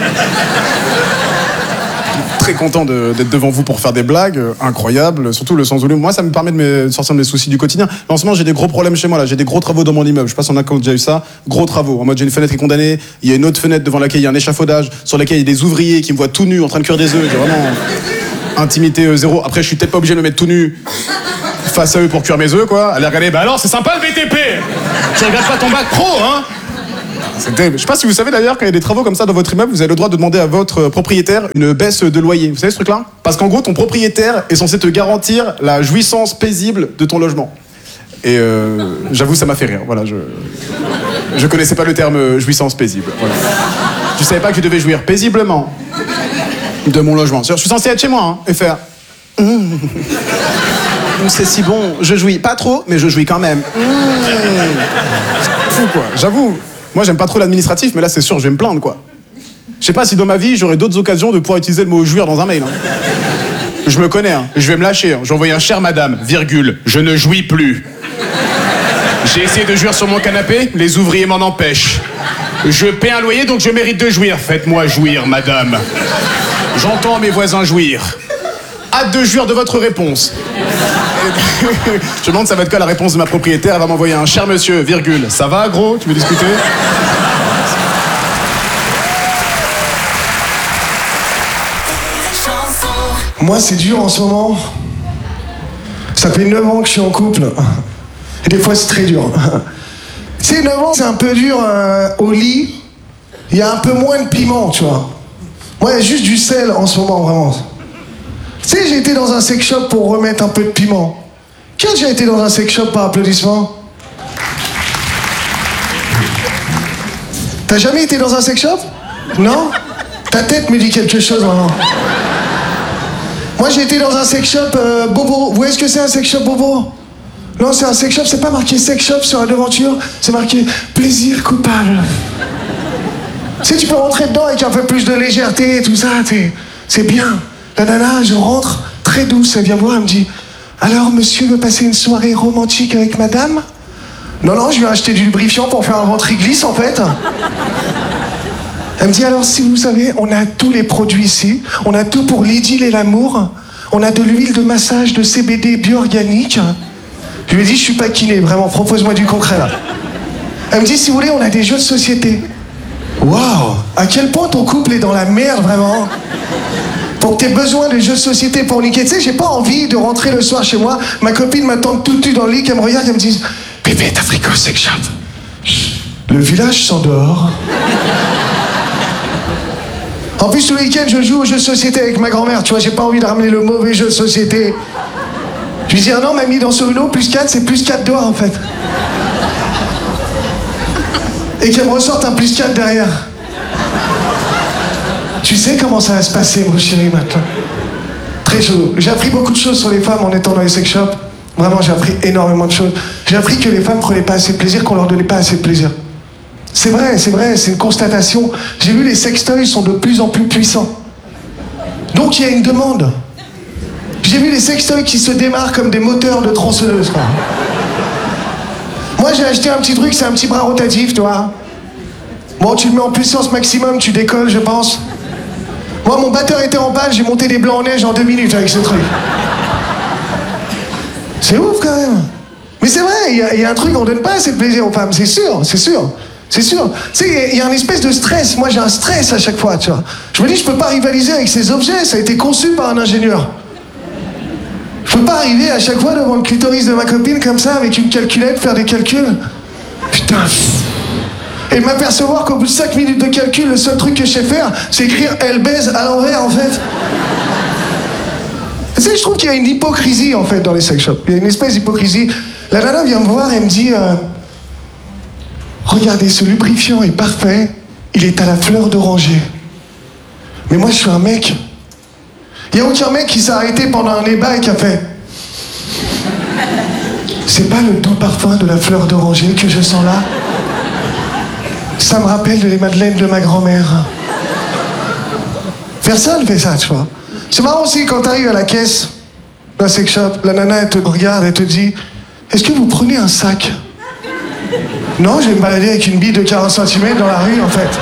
Très content de, d'être devant vous pour faire des blagues, euh, incroyable, surtout le sens de l'humour. Moi, ça me permet de me sortir de mes soucis du quotidien. En ce moment, j'ai des gros problèmes chez moi, là. J'ai des gros travaux dans mon immeuble. Je sais pas si on a déjà eu ça. Gros travaux. En mode, j'ai une fenêtre qui est condamnée. Il y a une autre fenêtre devant laquelle il y a un échafaudage, sur laquelle il y a des ouvriers qui me voient tout nu en train de cuire des œufs. J'ai vraiment intimité euh, zéro. Après, je suis peut-être pas obligé de me mettre tout nu. face à eux pour cuire mes œufs, quoi. Elle a regardé, bah alors, c'est sympa le B T P. Tu regardes pas ton bac pro, hein. C'était... Je sais pas si vous savez d'ailleurs, quand il y a des travaux comme ça dans votre immeuble, vous avez le droit de demander à votre propriétaire une baisse de loyer. Vous savez ce truc-là? Parce qu'en gros, ton propriétaire est censé te garantir la jouissance paisible de ton logement. Et euh, j'avoue, ça m'a fait rire. Voilà, je... je connaissais pas le terme jouissance paisible. Voilà. Je savais pas que je devais jouir paisiblement de mon logement. Je suis censé être chez moi, hein, et faire... Mmh. C'est si bon, je jouis pas trop, mais je jouis quand même. Mmh. Fou, quoi. J'avoue, moi j'aime pas trop l'administratif, mais là c'est sûr, je vais me plaindre, quoi. Je sais pas si dans ma vie j'aurai d'autres occasions de pouvoir utiliser le mot jouir dans un mail. Hein. Je me connais, hein. Je vais me lâcher. Hein. J'ai envoyé un cher madame, virgule, je ne jouis plus. J'ai essayé de jouir sur mon canapé, les ouvriers m'en empêchent. Je paie un loyer, donc je mérite de jouir. Faites-moi jouir, madame. J'entends mes voisins jouir. Hâte de jouir de votre réponse. Je me demande ça va être quoi la réponse de ma propriétaire. Elle va m'envoyer un cher monsieur, virgule. Ça va, gros? Tu veux discuter? Moi, c'est dur en ce moment. Ça fait neuf ans que je suis en couple. Et des fois, c'est très dur. C'est neuf ans, c'est un peu dur euh, au lit. Il y a un peu moins de piment, tu vois. Moi, il y a juste du sel en ce moment, vraiment. Tu sais, j'ai été dans un sex shop pour remettre un peu de piment. Qui a déjà été dans un sex shop par applaudissement? T'as jamais été dans un sex shop? Non? Ta tête me dit quelque chose, vraiment. Moi, j'ai été dans un sex shop euh, bobo. Vous voyez ce que c'est un sex shop bobo? Non, c'est un sex shop, c'est pas marqué sex shop sur la devanture, c'est marqué plaisir coupable. Tu sais, tu peux rentrer dedans avec un peu plus de légèreté et tout ça, c'est bien. La nana, je rentre, très douce, elle vient voir, elle me dit « Alors, monsieur veut passer une soirée romantique avec madame ?» Non, non, je lui ai acheté du lubrifiant pour faire un ventre glisse, en fait. Elle me dit « Alors, si vous savez, on a tous les produits ici, on a tout pour l'idylle et l'amour, on a de l'huile de massage de C B D bio-organique. » Je lui ai dit « Je suis pas kiné, vraiment, propose-moi du concret, là. » Elle me dit « Si vous voulez, on a des jeux de société. » Waouh! À quel point ton couple est dans la merde, vraiment? Pour que t'aies besoin de jeux de société pour niquer. Tu sais, j'ai pas envie de rentrer le soir chez moi, ma copine m'attend tout nu dans le lit, qu'elle me regarde, qu'elle me dise « Bébé, t'as pris quoi, sex shop ?» Le village s'endort. En plus, tout le week-end, je joue aux jeux de société avec ma grand-mère. Tu vois, j'ai pas envie de ramener le mauvais jeu de société. Je lui dis « Ah non, mamie, dans ce Uno, plus quatre, c'est plus quatre doigts, en fait. » Et qu'elle me ressorte un plus quatre derrière. Tu sais comment ça va se passer, mon chéri, maintenant. Très chaud. J'ai appris beaucoup de choses sur les femmes en étant dans les sex shops. Vraiment, j'ai appris énormément de choses. J'ai appris que les femmes prenaient pas assez de plaisir, qu'on leur donnait pas assez de plaisir. C'est vrai, c'est vrai, c'est une constatation. J'ai vu les sextoys sont de plus en plus puissants. Donc il y a une demande. J'ai vu les sextoys qui se démarrent comme des moteurs de tronçonneuse, quoi. Moi, j'ai acheté un petit truc, c'est un petit bras rotatif, tu vois. Bon, tu le mets en puissance maximum, tu décolles, je pense. Moi, mon batteur était en panne, j'ai monté des blancs en neige en deux minutes avec ce truc. C'est ouf, quand même. Mais c'est vrai, il y, y a un truc, on donne pas assez de plaisir aux femmes, c'est sûr, c'est sûr. C'est sûr. Tu sais, il y, y a un espèce de stress. Moi, j'ai un stress à chaque fois, tu vois. Je me dis, je peux pas rivaliser avec ces objets, ça a été conçu par un ingénieur. Je peux pas arriver à chaque fois devant le clitoris de ma copine comme ça, avec une calculette, faire des calculs. Putain. Et m'apercevoir qu'au bout de cinq minutes de calcul, le seul truc que je sais faire, c'est écrire « elle baise » à l'envers, en fait. Tu sais, je trouve qu'il y a une hypocrisie, en fait, dans les sex shops. Il y a une espèce d'hypocrisie. La nana vient me voir et me dit euh, « Regardez, ce lubrifiant est parfait, il est à la fleur d'oranger. » Mais moi, je suis un mec. Il n'y a aucun mec qui s'est arrêté pendant un débat et qui a fait « C'est pas le doux parfum de la fleur d'oranger que je sens là ? Ça me rappelle les madeleines de ma grand-mère. » Personne fait ça, tu vois. C'est marrant aussi quand t'arrives à la caisse d'un sex shop, la nana elle te regarde, elle te dit « Est-ce que vous prenez un sac ?» Non, je vais me balader avec une bille de quarante centimètres dans la rue, en fait.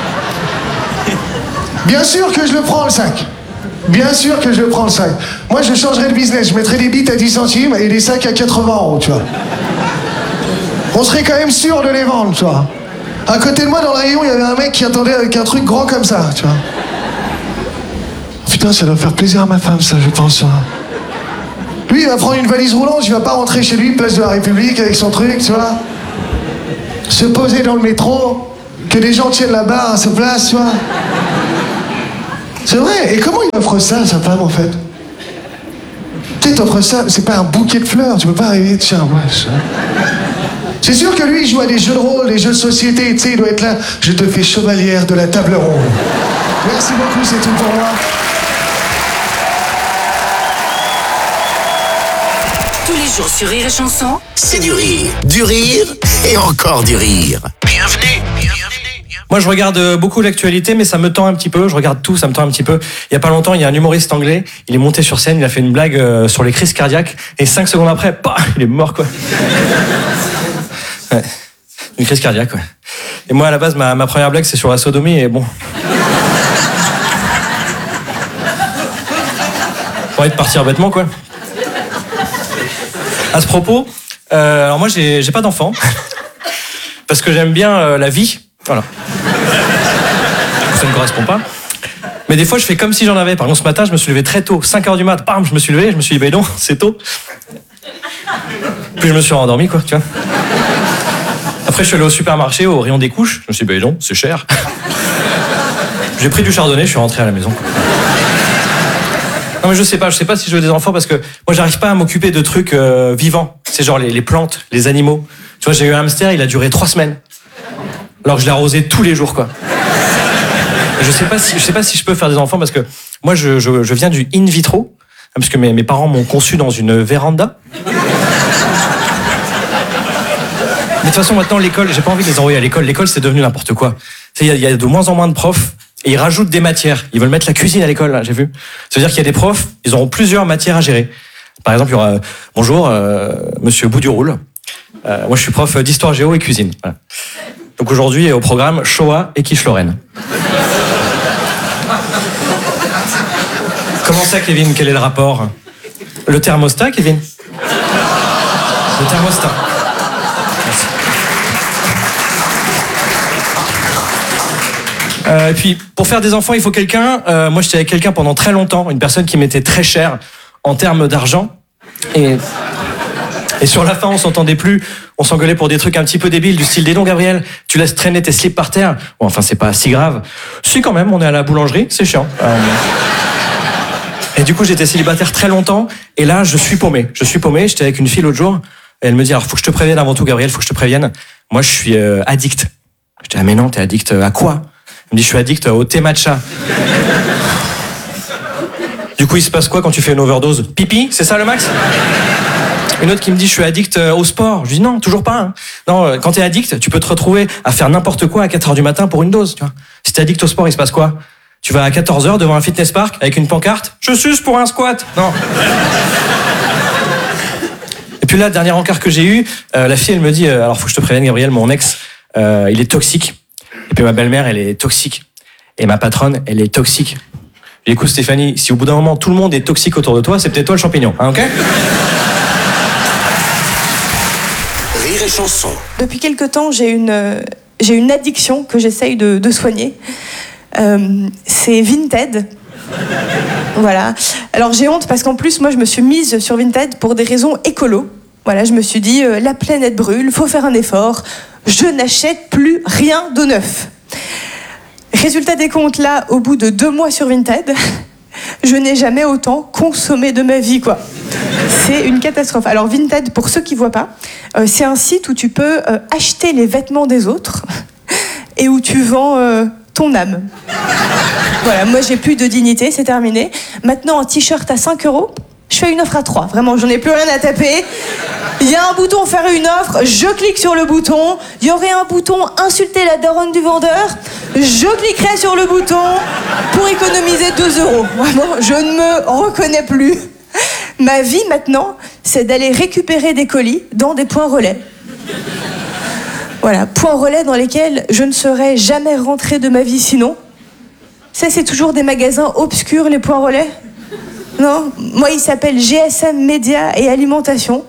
Bien sûr que je le prends, le sac. Bien sûr que je le prends, le sac. Moi, je changerais de business. Je mettrais des bites à dix centimes et des sacs à quatre-vingts euros, tu vois. On serait quand même sûr de les vendre, tu vois. À côté de moi, dans le rayon, il y avait un mec qui attendait avec un truc grand comme ça, tu vois. Putain, ça doit faire plaisir à ma femme, ça, je pense. Lui, il va prendre une valise roulante, il va pas rentrer chez lui, place de la République, avec son truc, tu vois. Se poser dans le métro, que des gens tiennent la barre à sa place, tu vois. C'est vrai, et comment il offre ça à sa femme, en fait? Tu sais, t'offres ça, c'est pas un bouquet de fleurs, tu peux pas arriver, tiens, ouais, ça. C'est sûr que lui, il joue à des jeux de rôle, des jeux de société, tu sais, il doit être là. Je te fais chevalière de la table ronde. Merci beaucoup, c'est tout pour moi. Tous les jours sur Rire et Chanson, c'est du rire. Du rire et encore du rire. Bienvenue, bienvenue. Moi, je regarde beaucoup l'actualité, mais ça me tend un petit peu. Je regarde tout, ça me tend un petit peu. Il y a pas longtemps, il y a un humoriste anglais. Il est monté sur scène, il a fait une blague euh, sur les crises cardiaques, et cinq secondes après, bah, il est mort, quoi. Ouais. Une crise cardiaque, ouais. Et moi, à la base, ma, ma première blague, c'est sur la sodomie, et bon. Pour être partir bêtement, quoi. À ce propos, euh, alors moi, j'ai, j'ai pas d'enfant. Parce que j'aime bien euh, la vie. Voilà. Ça ne correspond pas. Mais des fois, je fais comme si j'en avais. Par exemple, ce matin, je me suis levé très tôt, cinq heures du mat, bam, je me suis levé, je me suis dit, ben non, c'est tôt. Puis je me suis rendormi, quoi, tu vois. Après, je suis allé au supermarché, au rayon des couches. Je me suis dit, ben non, c'est cher. J'ai pris du chardonnay, je suis rentré à la maison, quoi. Non, mais je sais pas, je sais pas si je veux des enfants parce que moi, j'arrive pas à m'occuper de trucs euh, vivants. C'est genre les, les plantes, les animaux. Tu vois, j'ai eu un hamster, il a duré trois semaines. Alors que je l'ai arrosé tous les jours, quoi. Et je sais pas si, je sais pas si je peux faire des enfants parce que moi, je, je, je viens du in vitro, parce que mes, mes parents m'ont conçu dans une véranda. Mais de toute façon, maintenant, l'école, j'ai pas envie de les envoyer à l'école. L'école, c'est devenu n'importe quoi. Il y, y a de moins en moins de profs et ils rajoutent des matières. Ils veulent mettre la cuisine à l'école, là, j'ai vu. Ça veut dire qu'il y a des profs, ils auront plusieurs matières à gérer. Par exemple, il y aura euh, bonjour, euh, monsieur Bout-du-Roule. Euh, moi, je suis prof d'histoire géo et cuisine. Voilà. Donc aujourd'hui, au programme, Shoah et Quiche-Lorraine. Comment ça, Kevin? Quel est le rapport? Le thermostat, Kevin? Le thermostat. Merci. Euh, et puis, pour faire des enfants, il faut quelqu'un. Euh, moi, j'étais avec quelqu'un pendant très longtemps, une personne qui m'était très chère en termes d'argent. Et... Et sur la fin, on s'entendait plus. On s'engueulait pour des trucs un petit peu débiles, du style, dis donc, Gabriel, tu laisses traîner tes slips par terre. Bon, enfin, c'est pas si grave. Si, quand même, on est à la boulangerie, c'est chiant. Euh... Et du coup, j'étais célibataire très longtemps. Et là, je suis paumé. Je suis paumé. J'étais avec une fille l'autre jour. Et elle me dit, alors, faut que je te prévienne avant tout, Gabriel, faut que je te prévienne. Moi, je suis euh, addict. J'étais, ah, mais non, t'es addict à quoi? Elle me dit, je suis addict au thé matcha. Du coup, il se passe quoi quand tu fais une overdose? Pipi, c'est ça le max? Une autre qui me dit, je suis addict au sport. Je dis, non, toujours pas. Hein. Non, quand t'es addict, tu peux te retrouver à faire n'importe quoi à quatre heures du matin pour une dose. Tu vois. Si t'es addict au sport, il se passe quoi? Tu vas à quatorze heures devant un fitness park avec une pancarte. Je suce pour un squat. Non. Et puis là, le dernier encart que j'ai eu, euh, la fille, elle me dit, euh, alors faut que je te prévienne, Gabriel, mon ex, euh, il est toxique. Et puis ma belle-mère, elle est toxique. Et ma patronne, elle est toxique. Je dis, écoute, Stéphanie, si au bout d'un moment, tout le monde est toxique autour de toi, c'est peut-être toi le champignon. Hein, ok? Rire et Chanson. Depuis quelque temps, j'ai une, euh, j'ai une addiction que j'essaye de, de soigner. Euh, c'est Vinted. Voilà. Alors j'ai honte parce qu'en plus, moi, je me suis mise sur Vinted pour des raisons écolo. Voilà, je me suis dit, euh, la planète brûle, faut faire un effort. Je n'achète plus rien de neuf. Résultat des comptes, là, au bout de deux mois sur Vinted, je n'ai jamais autant consommé de ma vie, quoi. C'est une catastrophe. Alors Vinted, pour ceux qui ne voient pas, euh, c'est un site où tu peux euh, acheter les vêtements des autres et où tu vends euh, ton âme. Voilà, moi j'ai plus de dignité, c'est terminé. Maintenant, un t-shirt à cinq euros, je fais une offre à trois. Vraiment, j'en ai plus rien à taper. Il y a un bouton faire une offre, je clique sur le bouton. Il y aurait un bouton insulter la daronne du vendeur. Je cliquerai sur le bouton pour économiser deux euros. Vraiment, je ne me reconnais plus. Ma vie maintenant, c'est d'aller récupérer des colis dans des points relais. Voilà, points relais dans lesquels je ne serais jamais rentrée de ma vie sinon. Ça, c'est toujours des magasins obscurs, les points relais. Non, moi, il s'appelle G S M Média et Alimentation.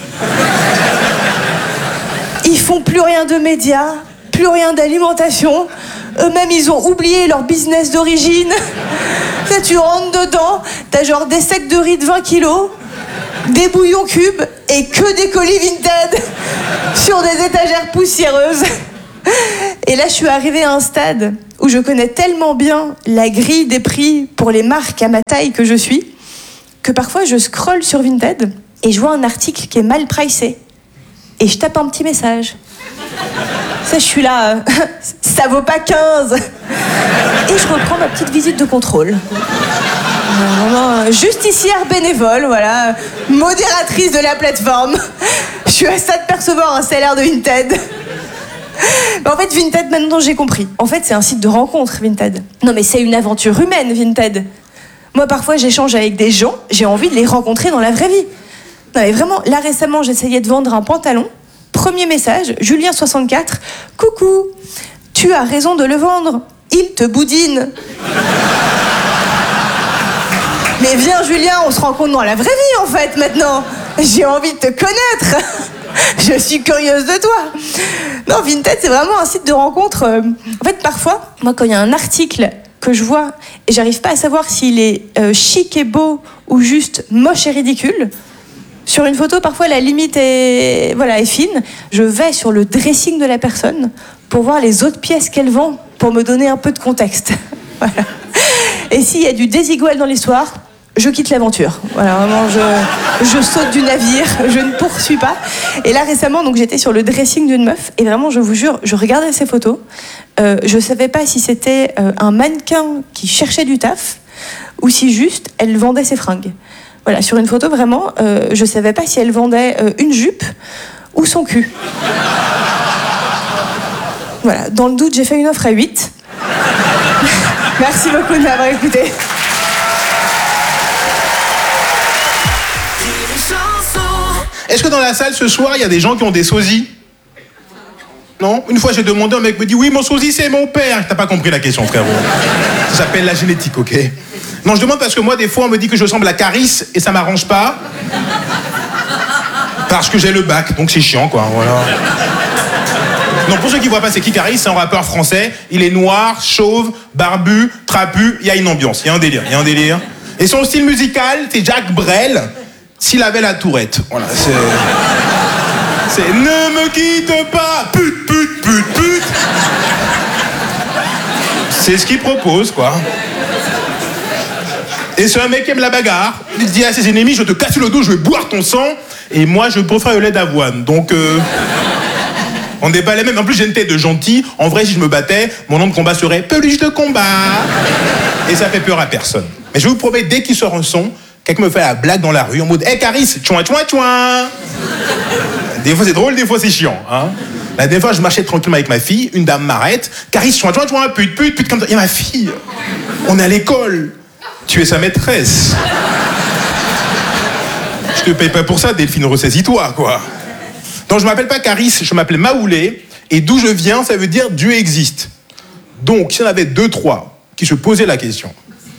Ils font plus rien de médias, plus rien d'alimentation. Eux-mêmes, ils ont oublié leur business d'origine. Ça, tu rentres dedans, t'as genre des sacs de riz de vingt kilos, des bouillons cubes et que des colis Vinted sur des étagères poussiéreuses. Et là, je suis arrivée à un stade où je connais tellement bien la grille des prix pour les marques à ma taille que je suis, que parfois je scrolle sur Vinted et je vois un article qui est mal pricé. Et je tape un petit message. Ça, je suis là, euh, ça vaut pas quinze. Et je reprends ma petite visite de contrôle. Justicière bénévole, voilà, modératrice de la plateforme. Je suis à ça de percevoir un salaire de Vinted. Mais en fait, Vinted, maintenant j'ai compris. En fait, c'est un site de rencontre, Vinted. Non, mais c'est une aventure humaine, Vinted. Moi, parfois, j'échange avec des gens, j'ai envie de les rencontrer dans la vraie vie. Non, mais vraiment, là récemment, j'essayais de vendre un pantalon. Premier message, Julien soixante-quatre. Coucou, tu as raison de le vendre. Il te boudine. Mais viens, Julien, on se rencontre dans la vraie vie, en fait, maintenant. J'ai envie de te connaître. Je suis curieuse de toi. Non, Vinted, c'est vraiment un site de rencontre. En fait, parfois, moi, quand il y a un article que je vois et j'arrive pas à savoir s'il est euh, chic et beau ou juste moche et ridicule, sur une photo, parfois, la limite est, voilà, est fine. Je vais sur le dressing de la personne pour voir les autres pièces qu'elle vend, pour me donner un peu de contexte. Voilà. Et s'il y a du désigual dans l'histoire, je quitte l'aventure. Voilà, vraiment, je, je saute du navire, je ne poursuis pas. Et là, récemment, donc, j'étais sur le dressing d'une meuf, et vraiment, je vous jure, je regardais ses photos. Euh, je ne savais pas si c'était euh, un mannequin qui cherchait du taf, ou si juste, elle vendait ses fringues. Voilà, sur une photo, vraiment, euh, je ne savais pas si elle vendait euh, une jupe ou son cul. Voilà, dans le doute, j'ai fait une offre à huit. Merci beaucoup de m'avoir écouté. Est-ce que dans la salle ce soir, il y a des gens qui ont des sosies? Non? Une fois j'ai demandé, un mec me dit oui, mon sosie c'est mon père. T'as pas compris la question, frérot. Ça s'appelle la génétique, ok? Non, je demande parce que moi, des fois, on me dit que je ressemble à Caris et ça m'arrange pas. Parce que j'ai le bac, donc c'est chiant, quoi. Voilà. Non, pour ceux qui voient pas, c'est qui Caris? C'est un rappeur français. Il est noir, chauve, barbu, trapu. Il y a une ambiance, il y a un délire, il y a un délire. Et son style musical, c'est Jacques Brel. S'il avait la tourette. Voilà, c'est... C'est ne me quitte pas, pute, pute, pute, pute. C'est ce qu'il propose, quoi. Et c'est un mec qui aime la bagarre. Il dit à ses ennemis, je te casse le dos, je vais boire ton sang. Et moi, je préfère le lait d'avoine. Donc, euh, on n'est pas les mêmes. En plus, j'ai une tête de gentil. En vrai, si je me battais, mon nom de combat serait Peluche de combat. Et ça fait peur à personne. Mais je vous promets, dès qu'il sort un son, quelqu'un me fait la blague dans la rue en mode, hé hey, Caris, tchouin, tchouin, tchouin. Des fois, c'est drôle, des fois, c'est chiant. Hein. La dernière fois, je marchais tranquillement avec ma fille. Une dame m'arrête. Caris, tchouin, tchouin, tchouin, pute, pute, pute, comme ça. Et ma fille, on est à l'école. Tu es sa maîtresse. Je te paye pas pour ça, Delphine, ressaisis-toi, quoi. Donc, je m'appelle pas Caris, je m'appelle Maoulé. Et d'où je viens, ça veut dire Dieu existe. Donc, s'il y en avait deux, trois qui se posaient la question.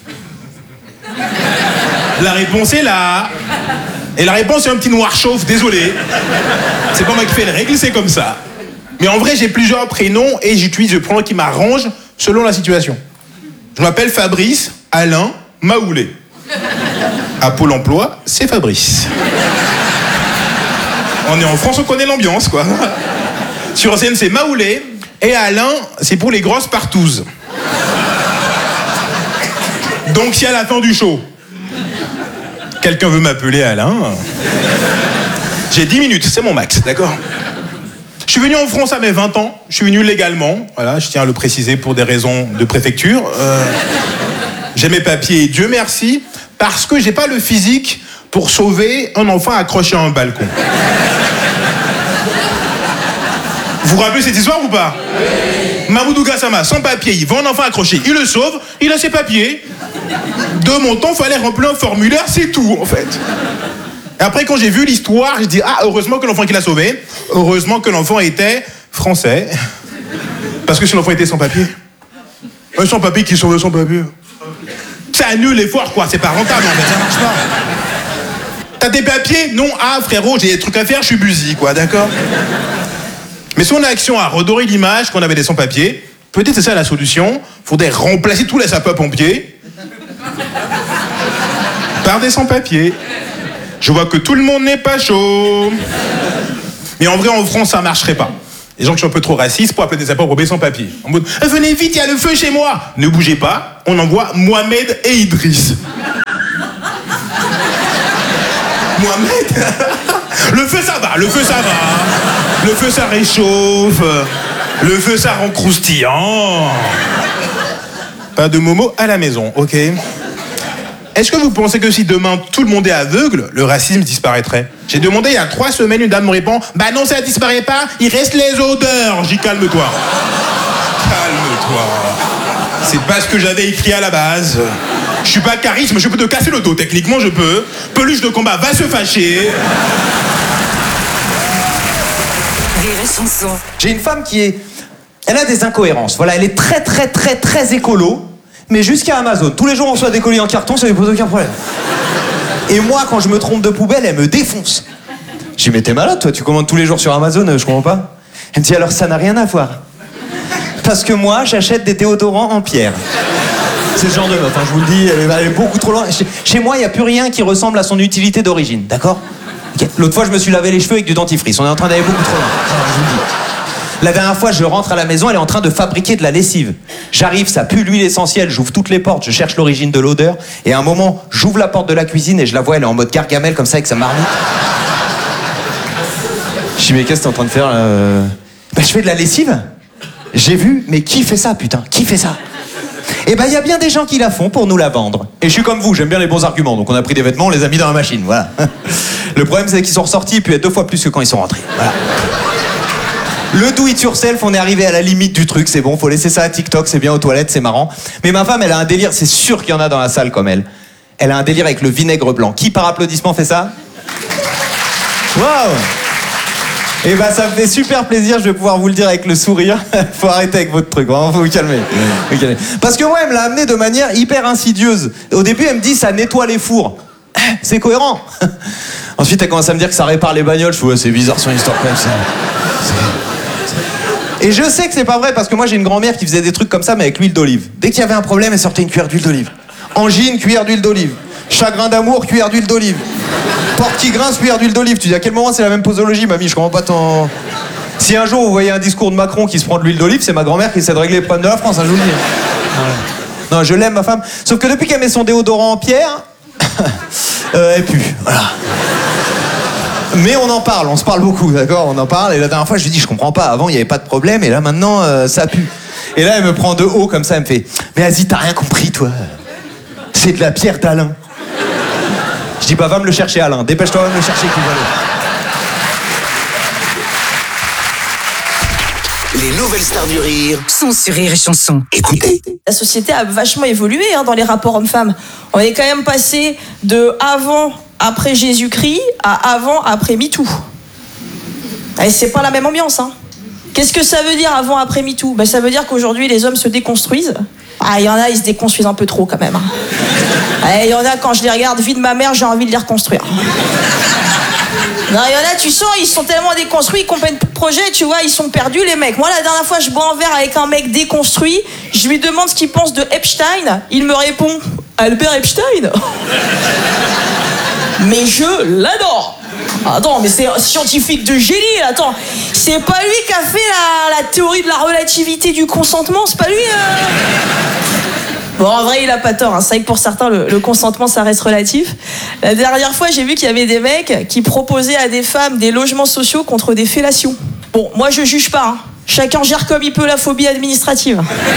La réponse est là. Et la réponse est un petit noir chauve, désolé. C'est pas moi qui fais les règles, c'est comme ça. Mais en vrai, j'ai plusieurs prénoms et j'utilise le prénom qui m'arrange selon la situation. Je m'appelle Fabrice, Alain, Maoulé. À Pôle emploi, c'est Fabrice. On est en France, on connaît l'ambiance, quoi. Sur scène, c'est Maoulé. Et Alain, c'est pour les grosses partouzes. Donc, si à la fin du show, quelqu'un veut m'appeler Alain, j'ai dix minutes, c'est mon max, d'accord? Je suis venu en France à mes vingt ans, je suis venu légalement, voilà, je tiens à le préciser pour des raisons de préfecture. Euh, j'ai mes papiers, Dieu merci, parce que j'ai pas le physique pour sauver un enfant accroché à un balcon. Vous vous rappelez cette histoire ou pas? Oui. Mamoudou Gassama, sans papier, il voit un enfant accroché, il le sauve, il a ses papiers. De mon temps, il fallait remplir un formulaire, c'est tout en fait. Et après, quand j'ai vu l'histoire, j'ai dit ah, heureusement que l'enfant qu'il a sauvé, heureusement que l'enfant était français. Parce que si l'enfant était sans papier, un sans papier qui sauve sans papier, ça annule l'effort, quoi, c'est pas rentable en fait, ça marche pas. T'as des papiers? Non, ah frérot, j'ai des trucs à faire, je suis busy, quoi, d'accord? Mais si on a action à redorer l'image qu'on avait des sans-papiers, peut-être c'est ça la solution. Faudrait remplacer tous les sapeurs-pompiers par des sans-papiers. Je vois que tout le monde n'est pas chaud. Mais en vrai, en France, ça marcherait pas. Les gens qui sont un peu trop racistes pour appeler des sapeurs-pompiers sans papier. En mode, eh, venez vite, il y a le feu chez moi. Ne bougez pas, on envoie Mohamed et Idriss. Mohamed. Le feu, ça va, le feu, ça va. Le feu, ça réchauffe. Le feu, ça rend croustillant. Pas de momo à la maison, ok? Est-ce que vous pensez que si demain tout le monde est aveugle, le racisme disparaîtrait? J'ai demandé il y a trois semaines, une dame me répond, bah non, ça disparaît pas, il reste les odeurs. J'y calme-toi. Calme-toi. C'est pas ce que j'avais écrit à la base. Je suis pas charisme, je peux te casser le dos, techniquement je peux. Peluche de combat va se fâcher. J'ai une femme qui est... Elle a des incohérences. Voilà, elle est très très très très écolo, mais jusqu'à Amazon. Tous les jours on reçoit des colis en carton, ça lui pose aucun problème. Et moi, quand je me trompe de poubelle, elle me défonce. Je dis, mais t'es malade, toi, tu commandes tous les jours sur Amazon, je comprends pas. Elle me dit, alors ça n'a rien à voir. Parce que moi, j'achète des déodorants en pierre. C'est ce genre de meuf, hein, je vous le dis, elle est, elle est beaucoup trop loin. Chez, chez moi, il n'y a plus rien qui ressemble à son utilité d'origine, d'accord? Okay. L'autre fois, je me suis lavé les cheveux avec du dentifrice. On est en train d'aller beaucoup trop loin. Alors, je vous le dis. La dernière fois, je rentre à la maison, elle est en train de fabriquer de la lessive. J'arrive, ça pue l'huile essentielle, j'ouvre toutes les portes, je cherche l'origine de l'odeur. Et à un moment, j'ouvre la porte de la cuisine et je la vois, elle est en mode Gargamel, comme ça, avec sa marmite. Je dis, mais qu'est-ce que t'es en train de faire là? Bah, je fais de la lessive. J'ai vu, mais qui fait ça, putain? Qui fait ça? Eh ben, il y a bien des gens qui la font pour nous la vendre. Et je suis comme vous, j'aime bien les bons arguments. Donc on a pris des vêtements, on les a mis dans la machine, voilà. Le problème, c'est qu'ils sont ressortis et puis deux fois plus que quand ils sont rentrés. Voilà. Le do it yourself, on est arrivé à la limite du truc, c'est bon, faut laisser ça à TikTok, c'est bien aux toilettes, c'est marrant. Mais ma femme, elle a un délire, c'est sûr qu'il y en a dans la salle comme elle. Elle a un délire avec le vinaigre blanc. Qui par applaudissement fait ça? Waouh! Et bah ça me fait super plaisir, je vais pouvoir vous le dire avec le sourire. Faut arrêter avec votre truc, vraiment, faut vous calmer. Vous calmer. Parce que moi, elle me l'a amené de manière hyper insidieuse. Au début, elle me dit, ça nettoie les fours. C'est cohérent. Ensuite, elle commence à me dire que ça répare les bagnoles. Je fais, ouais, c'est bizarre son histoire quand même. Ça. Et je sais que c'est pas vrai parce que moi j'ai une grand-mère qui faisait des trucs comme ça mais avec l'huile d'olive. Dès qu'il y avait un problème, elle sortait une cuillère d'huile d'olive. Angine, cuillère d'huile d'olive. Chagrin d'amour, cuillère d'huile d'olive. Porte qui grince, cuillère d'huile d'olive. Tu dis à quel moment c'est la même posologie, mamie? Je comprends pas ton... Si un jour vous voyez un discours de Macron qui se prend de l'huile d'olive, c'est ma grand-mère qui essaie de régler les problèmes de la France, hein, je vous le dis. Ouais. Non, je l'aime ma femme. Sauf que depuis qu'elle met son déodorant en pierre, euh, elle pue. Voilà. Mais on en parle, on se parle beaucoup, d'accord? On en parle, et la dernière fois, je lui dis, je comprends pas, avant, il n'y avait pas de problème, et là, maintenant, euh, ça pue. Et là, elle me prend de haut, comme ça, elle me fait, mais vas-y, t'as rien compris, toi. C'est de la pierre d'Alain. Je dis, bah, va me le chercher, Alain. Dépêche-toi, va me le chercher, qui va Les nouvelles stars du rire sont sur Rire et Chanson. Écoutez. La société a vachement évolué hein, dans les rapports hommes-femmes. On est quand même passé de avant, après Jésus-Christ à avant, après MeToo. Et c'est pas la même ambiance. Hein. Qu'est-ce que ça veut dire avant, après MeToo? Ben, ça veut dire qu'aujourd'hui, les hommes se déconstruisent. Ah, il y en a, ils se déconstruisent un peu trop quand même. Il y en a, quand je les regarde, vie de ma mère, j'ai envie de les reconstruire. Non, il y en a, tu sens, ils sont tellement déconstruits, ils comprennent plus de projet, tu vois, ils sont perdus, les mecs. Moi, la dernière fois, je bois un verre avec un mec déconstruit, je lui demande ce qu'il pense de Epstein, il me répond, Albert Epstein? Mais je l'adore. Attends, mais c'est un scientifique de génie, attends. C'est pas lui qui a fait la, la théorie de la relativité du consentement, c'est pas lui euh... Bon, en vrai, il a pas tort. Hein. C'est vrai que pour certains, le, le consentement, ça reste relatif. La dernière fois, j'ai vu qu'il y avait des mecs qui proposaient à des femmes des logements sociaux contre des fellations. Bon, moi, je juge pas. Hein. Chacun gère comme il peut la phobie administrative.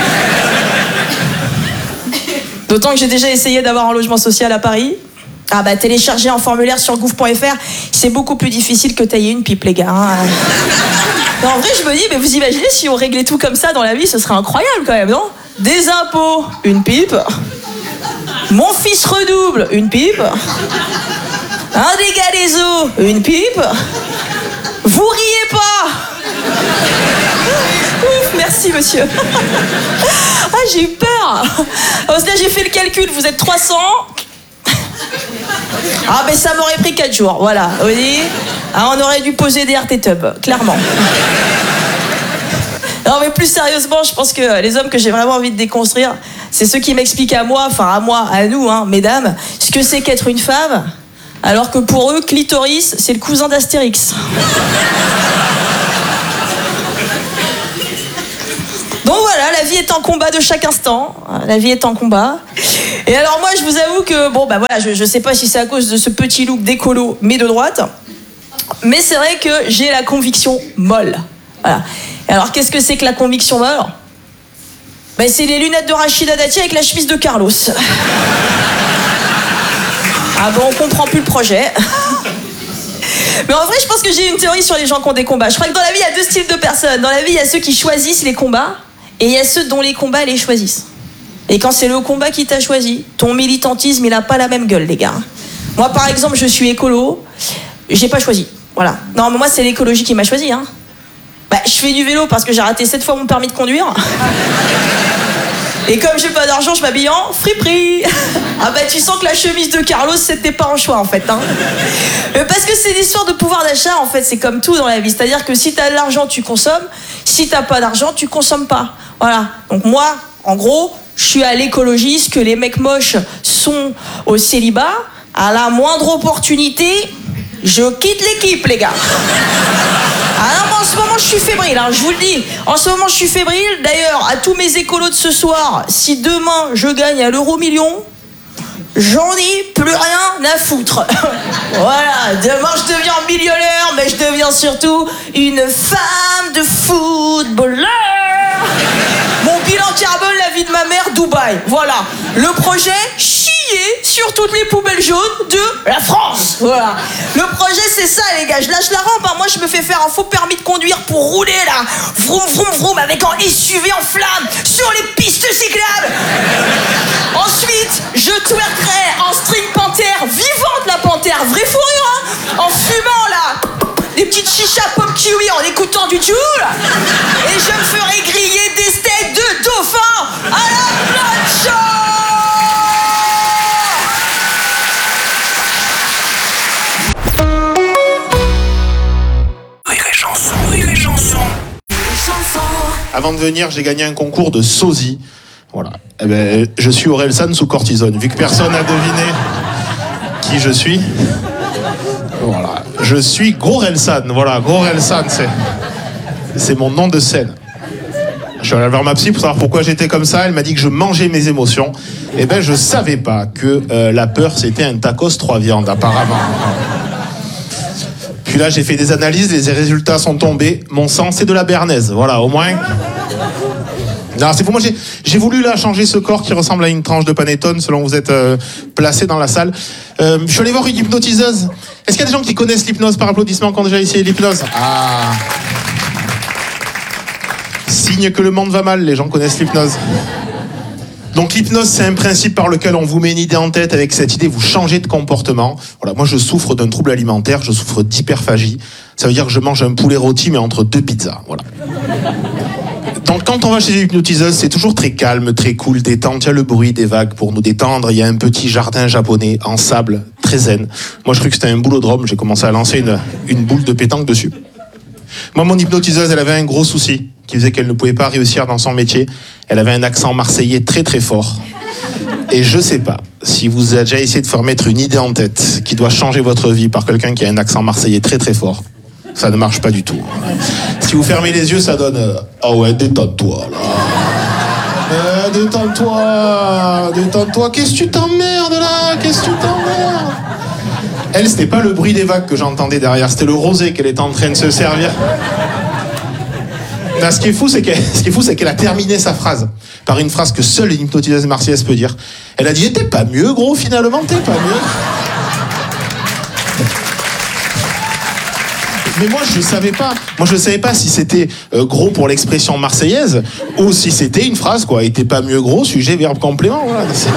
D'autant que j'ai déjà essayé d'avoir un logement social à Paris. Ah bah, télécharger un formulaire sur gouv point f r, c'est beaucoup plus difficile que tailler une pipe, les gars. Hein. Non, en vrai, je me dis, mais vous imaginez si on réglait tout comme ça dans la vie, ce serait incroyable quand même, non? Des impôts, une pipe. Mon fils redouble, une pipe. Un dégât des eaux, une pipe. Vous riez pas. Ouf, merci monsieur. Ah, j'ai eu peur. Là, j'ai fait le calcul, vous êtes trois cents. Ah, mais ça m'aurait pris quatre jours, voilà. Vous voyez, ah, on aurait dû poser des R T Tub, clairement. Non mais plus sérieusement, je pense que les hommes que j'ai vraiment envie de déconstruire, c'est ceux qui m'expliquent à moi, enfin à moi, à nous, hein, mesdames, ce que c'est qu'être une femme, Alors que pour eux, clitoris, c'est le cousin d'Astérix. Donc voilà, la vie est en combat de chaque instant. La vie est en combat. Et alors moi, je vous avoue que, bon, bah voilà, je, je sais pas si c'est à cause de ce petit look d'écolo, mais de droite. Mais c'est vrai que j'ai la conviction molle. Voilà. Et alors, qu'est-ce que c'est que la conviction molle? Ben, c'est les lunettes de Rachida Dati avec la chemise de Carlos. Ah bon, on comprend plus le projet. Mais en vrai, je pense que j'ai une théorie sur les gens qui ont des combats. Je crois que dans la vie, il y a deux styles de personnes. Dans la vie, il y a ceux qui choisissent les combats et il y a ceux dont les combats les choisissent. Et quand c'est le combat qui t'a choisi, ton militantisme, il a pas la même gueule, les gars. Moi, par exemple, je suis écolo, j'ai pas choisi. Voilà. Non, mais moi, c'est l'écologie qui m'a choisi, hein. Bah, je fais du vélo parce que j'ai raté sept fois mon permis de conduire. Et comme j'ai pas d'argent, je m'habille en friperie. Ah bah tu sens que la chemise de Carlos, c'était pas un choix en fait, hein. Parce que c'est l'histoire de pouvoir d'achat en fait, c'est comme tout dans la vie. C'est-à-dire que si t'as de l'argent, tu consommes. Si t'as pas d'argent, tu consommes pas. Voilà. Donc moi, en gros, je suis à l'écologie, ce que les mecs moches sont au célibat. À la moindre opportunité, je quitte l'équipe, les gars. Ah non, mais en ce moment, je suis fébrile, hein, je vous le dis. En ce moment, je suis fébrile. D'ailleurs, à tous mes écolos de ce soir, si demain, je gagne à l'euro million, j'en ai plus rien à foutre. Voilà, demain, je deviens millionnaire, mais je deviens surtout une femme de footballeur. Mon bilan carbone, la vie de ma mère, Dubaï. Voilà, le projet, chier sur toutes les poubelles jaunes de la France. Voilà. Le projet, c'est ça, les gars. Je lâche la rampe, hein. Moi, je me fais faire un faux permis de conduire pour rouler, là. Vroom, vroom, vroom, avec un S U V en flamme sur les pistes cyclables. Ensuite, je twerkerai en string panthère, vivante la panthère, vraie fourrure, hein. En fumant, là, des petites chichas pop kiwi en écoutant du Joule. Et je me ferai griller des steaks de dauphin à la plancha. Avant de venir, j'ai gagné un concours de sosie. Voilà. Eh ben, je suis Orelsan sous cortisone. Vu que personne n'a deviné qui je suis. Voilà. Je suis Gorelsan. Voilà, Gorelsan, c'est, c'est mon nom de scène. Je suis allé voir ma psy pour savoir pourquoi j'étais comme ça. Elle m'a dit que je mangeais mes émotions. Eh ben, je savais pas que euh, la peur, c'était un tacos trois viandes, apparemment. Puis là, j'ai fait des analyses, les résultats sont tombés. Mon sang, c'est de la béarnaise. Voilà, au moins. Non, c'est pour moi, j'ai, j'ai voulu là changer ce corps qui ressemble à une tranche de panettone selon vous êtes euh, placé dans la salle. Euh, je suis allé voir une hypnotiseuse. Est-ce qu'il y a des gens qui connaissent l'hypnose par applaudissement qui ont déjà essayé l'hypnose? Ah. Signe que le monde va mal, les gens connaissent l'hypnose. Donc l'hypnose, c'est un principe par lequel on vous met une idée en tête. Avec cette idée, vous changez de comportement. Voilà, moi, je souffre d'un trouble alimentaire, je souffre d'hyperphagie. Ça veut dire que je mange un poulet rôti, mais entre deux pizzas. Voilà. Donc quand on va chez une hypnotiseuse, c'est toujours très calme, très cool, détente. Il y a le bruit des vagues pour nous détendre. Il y a un petit jardin japonais en sable, très zen. Moi, je croyais que c'était un boulodrome. J'ai commencé à lancer une, une boule de pétanque dessus. Moi, mon hypnotiseuse, elle avait un gros souci qui faisait qu'elle ne pouvait pas réussir dans son métier. Elle avait un accent marseillais très très fort. Et je sais pas si vous avez déjà essayé de faire mettre une idée en tête qui doit changer votre vie par quelqu'un qui a un accent marseillais très très fort. Ça ne marche pas du tout. Si vous fermez les yeux, ça donne euh, ah ouais, détends-toi là. Euh, détends-toi, détends-toi. Qu'est-ce que tu t'emmerdes là? Qu'est-ce que tu t'emmerdes? Elle, c'était pas le bruit des vagues que j'entendais derrière, c'était le rosé qu'elle était en train de se servir. Là, ce qui est fou, c'est qu'elle, ce qui est fou, c'est qu'elle a terminé sa phrase par une phrase que seule une hypnotiseuse marseillaise peut dire. Elle a dit, t'es pas mieux, gros, finalement, t'es pas mieux. Mais moi, je savais pas. Moi, je savais pas si c'était euh, gros pour l'expression marseillaise ou si c'était une phrase, quoi. Et t'es pas mieux, gros, sujet, verbe, complément, voilà. C'est...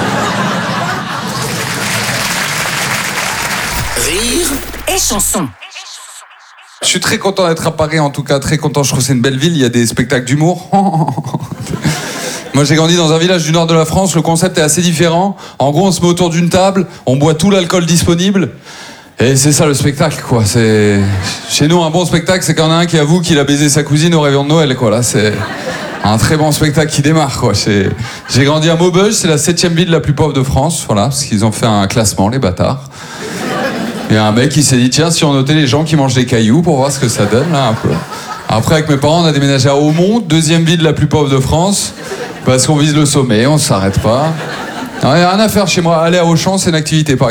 Rire et chanson. Je suis très content d'être à Paris, en tout cas très content, je trouve que c'est une belle ville, il y a des spectacles d'humour. Moi j'ai grandi dans un village du nord de la France, le concept est assez différent. En gros on se met autour d'une table, on boit tout l'alcool disponible, et c'est ça le spectacle quoi. C'est... Chez nous un bon spectacle c'est quand il y en a un qui avoue qu'il a baisé sa cousine au réveillon de Noël quoi. Là c'est un très bon spectacle qui démarre quoi. C'est... J'ai grandi à Maubeuge, c'est la septième ville la plus pauvre de France, voilà, parce qu'ils ont fait un classement les bâtards. Il y a un mec qui s'est dit, tiens, si on notait les gens qui mangent des cailloux pour voir ce que ça donne, là, un peu. Après, avec mes parents, on a déménagé à Aumont, deuxième ville la plus pauvre de France, parce qu'on vise le sommet, on s'arrête pas. Il n'y a rien à faire chez moi. Aller à Auchan, c'est une activité.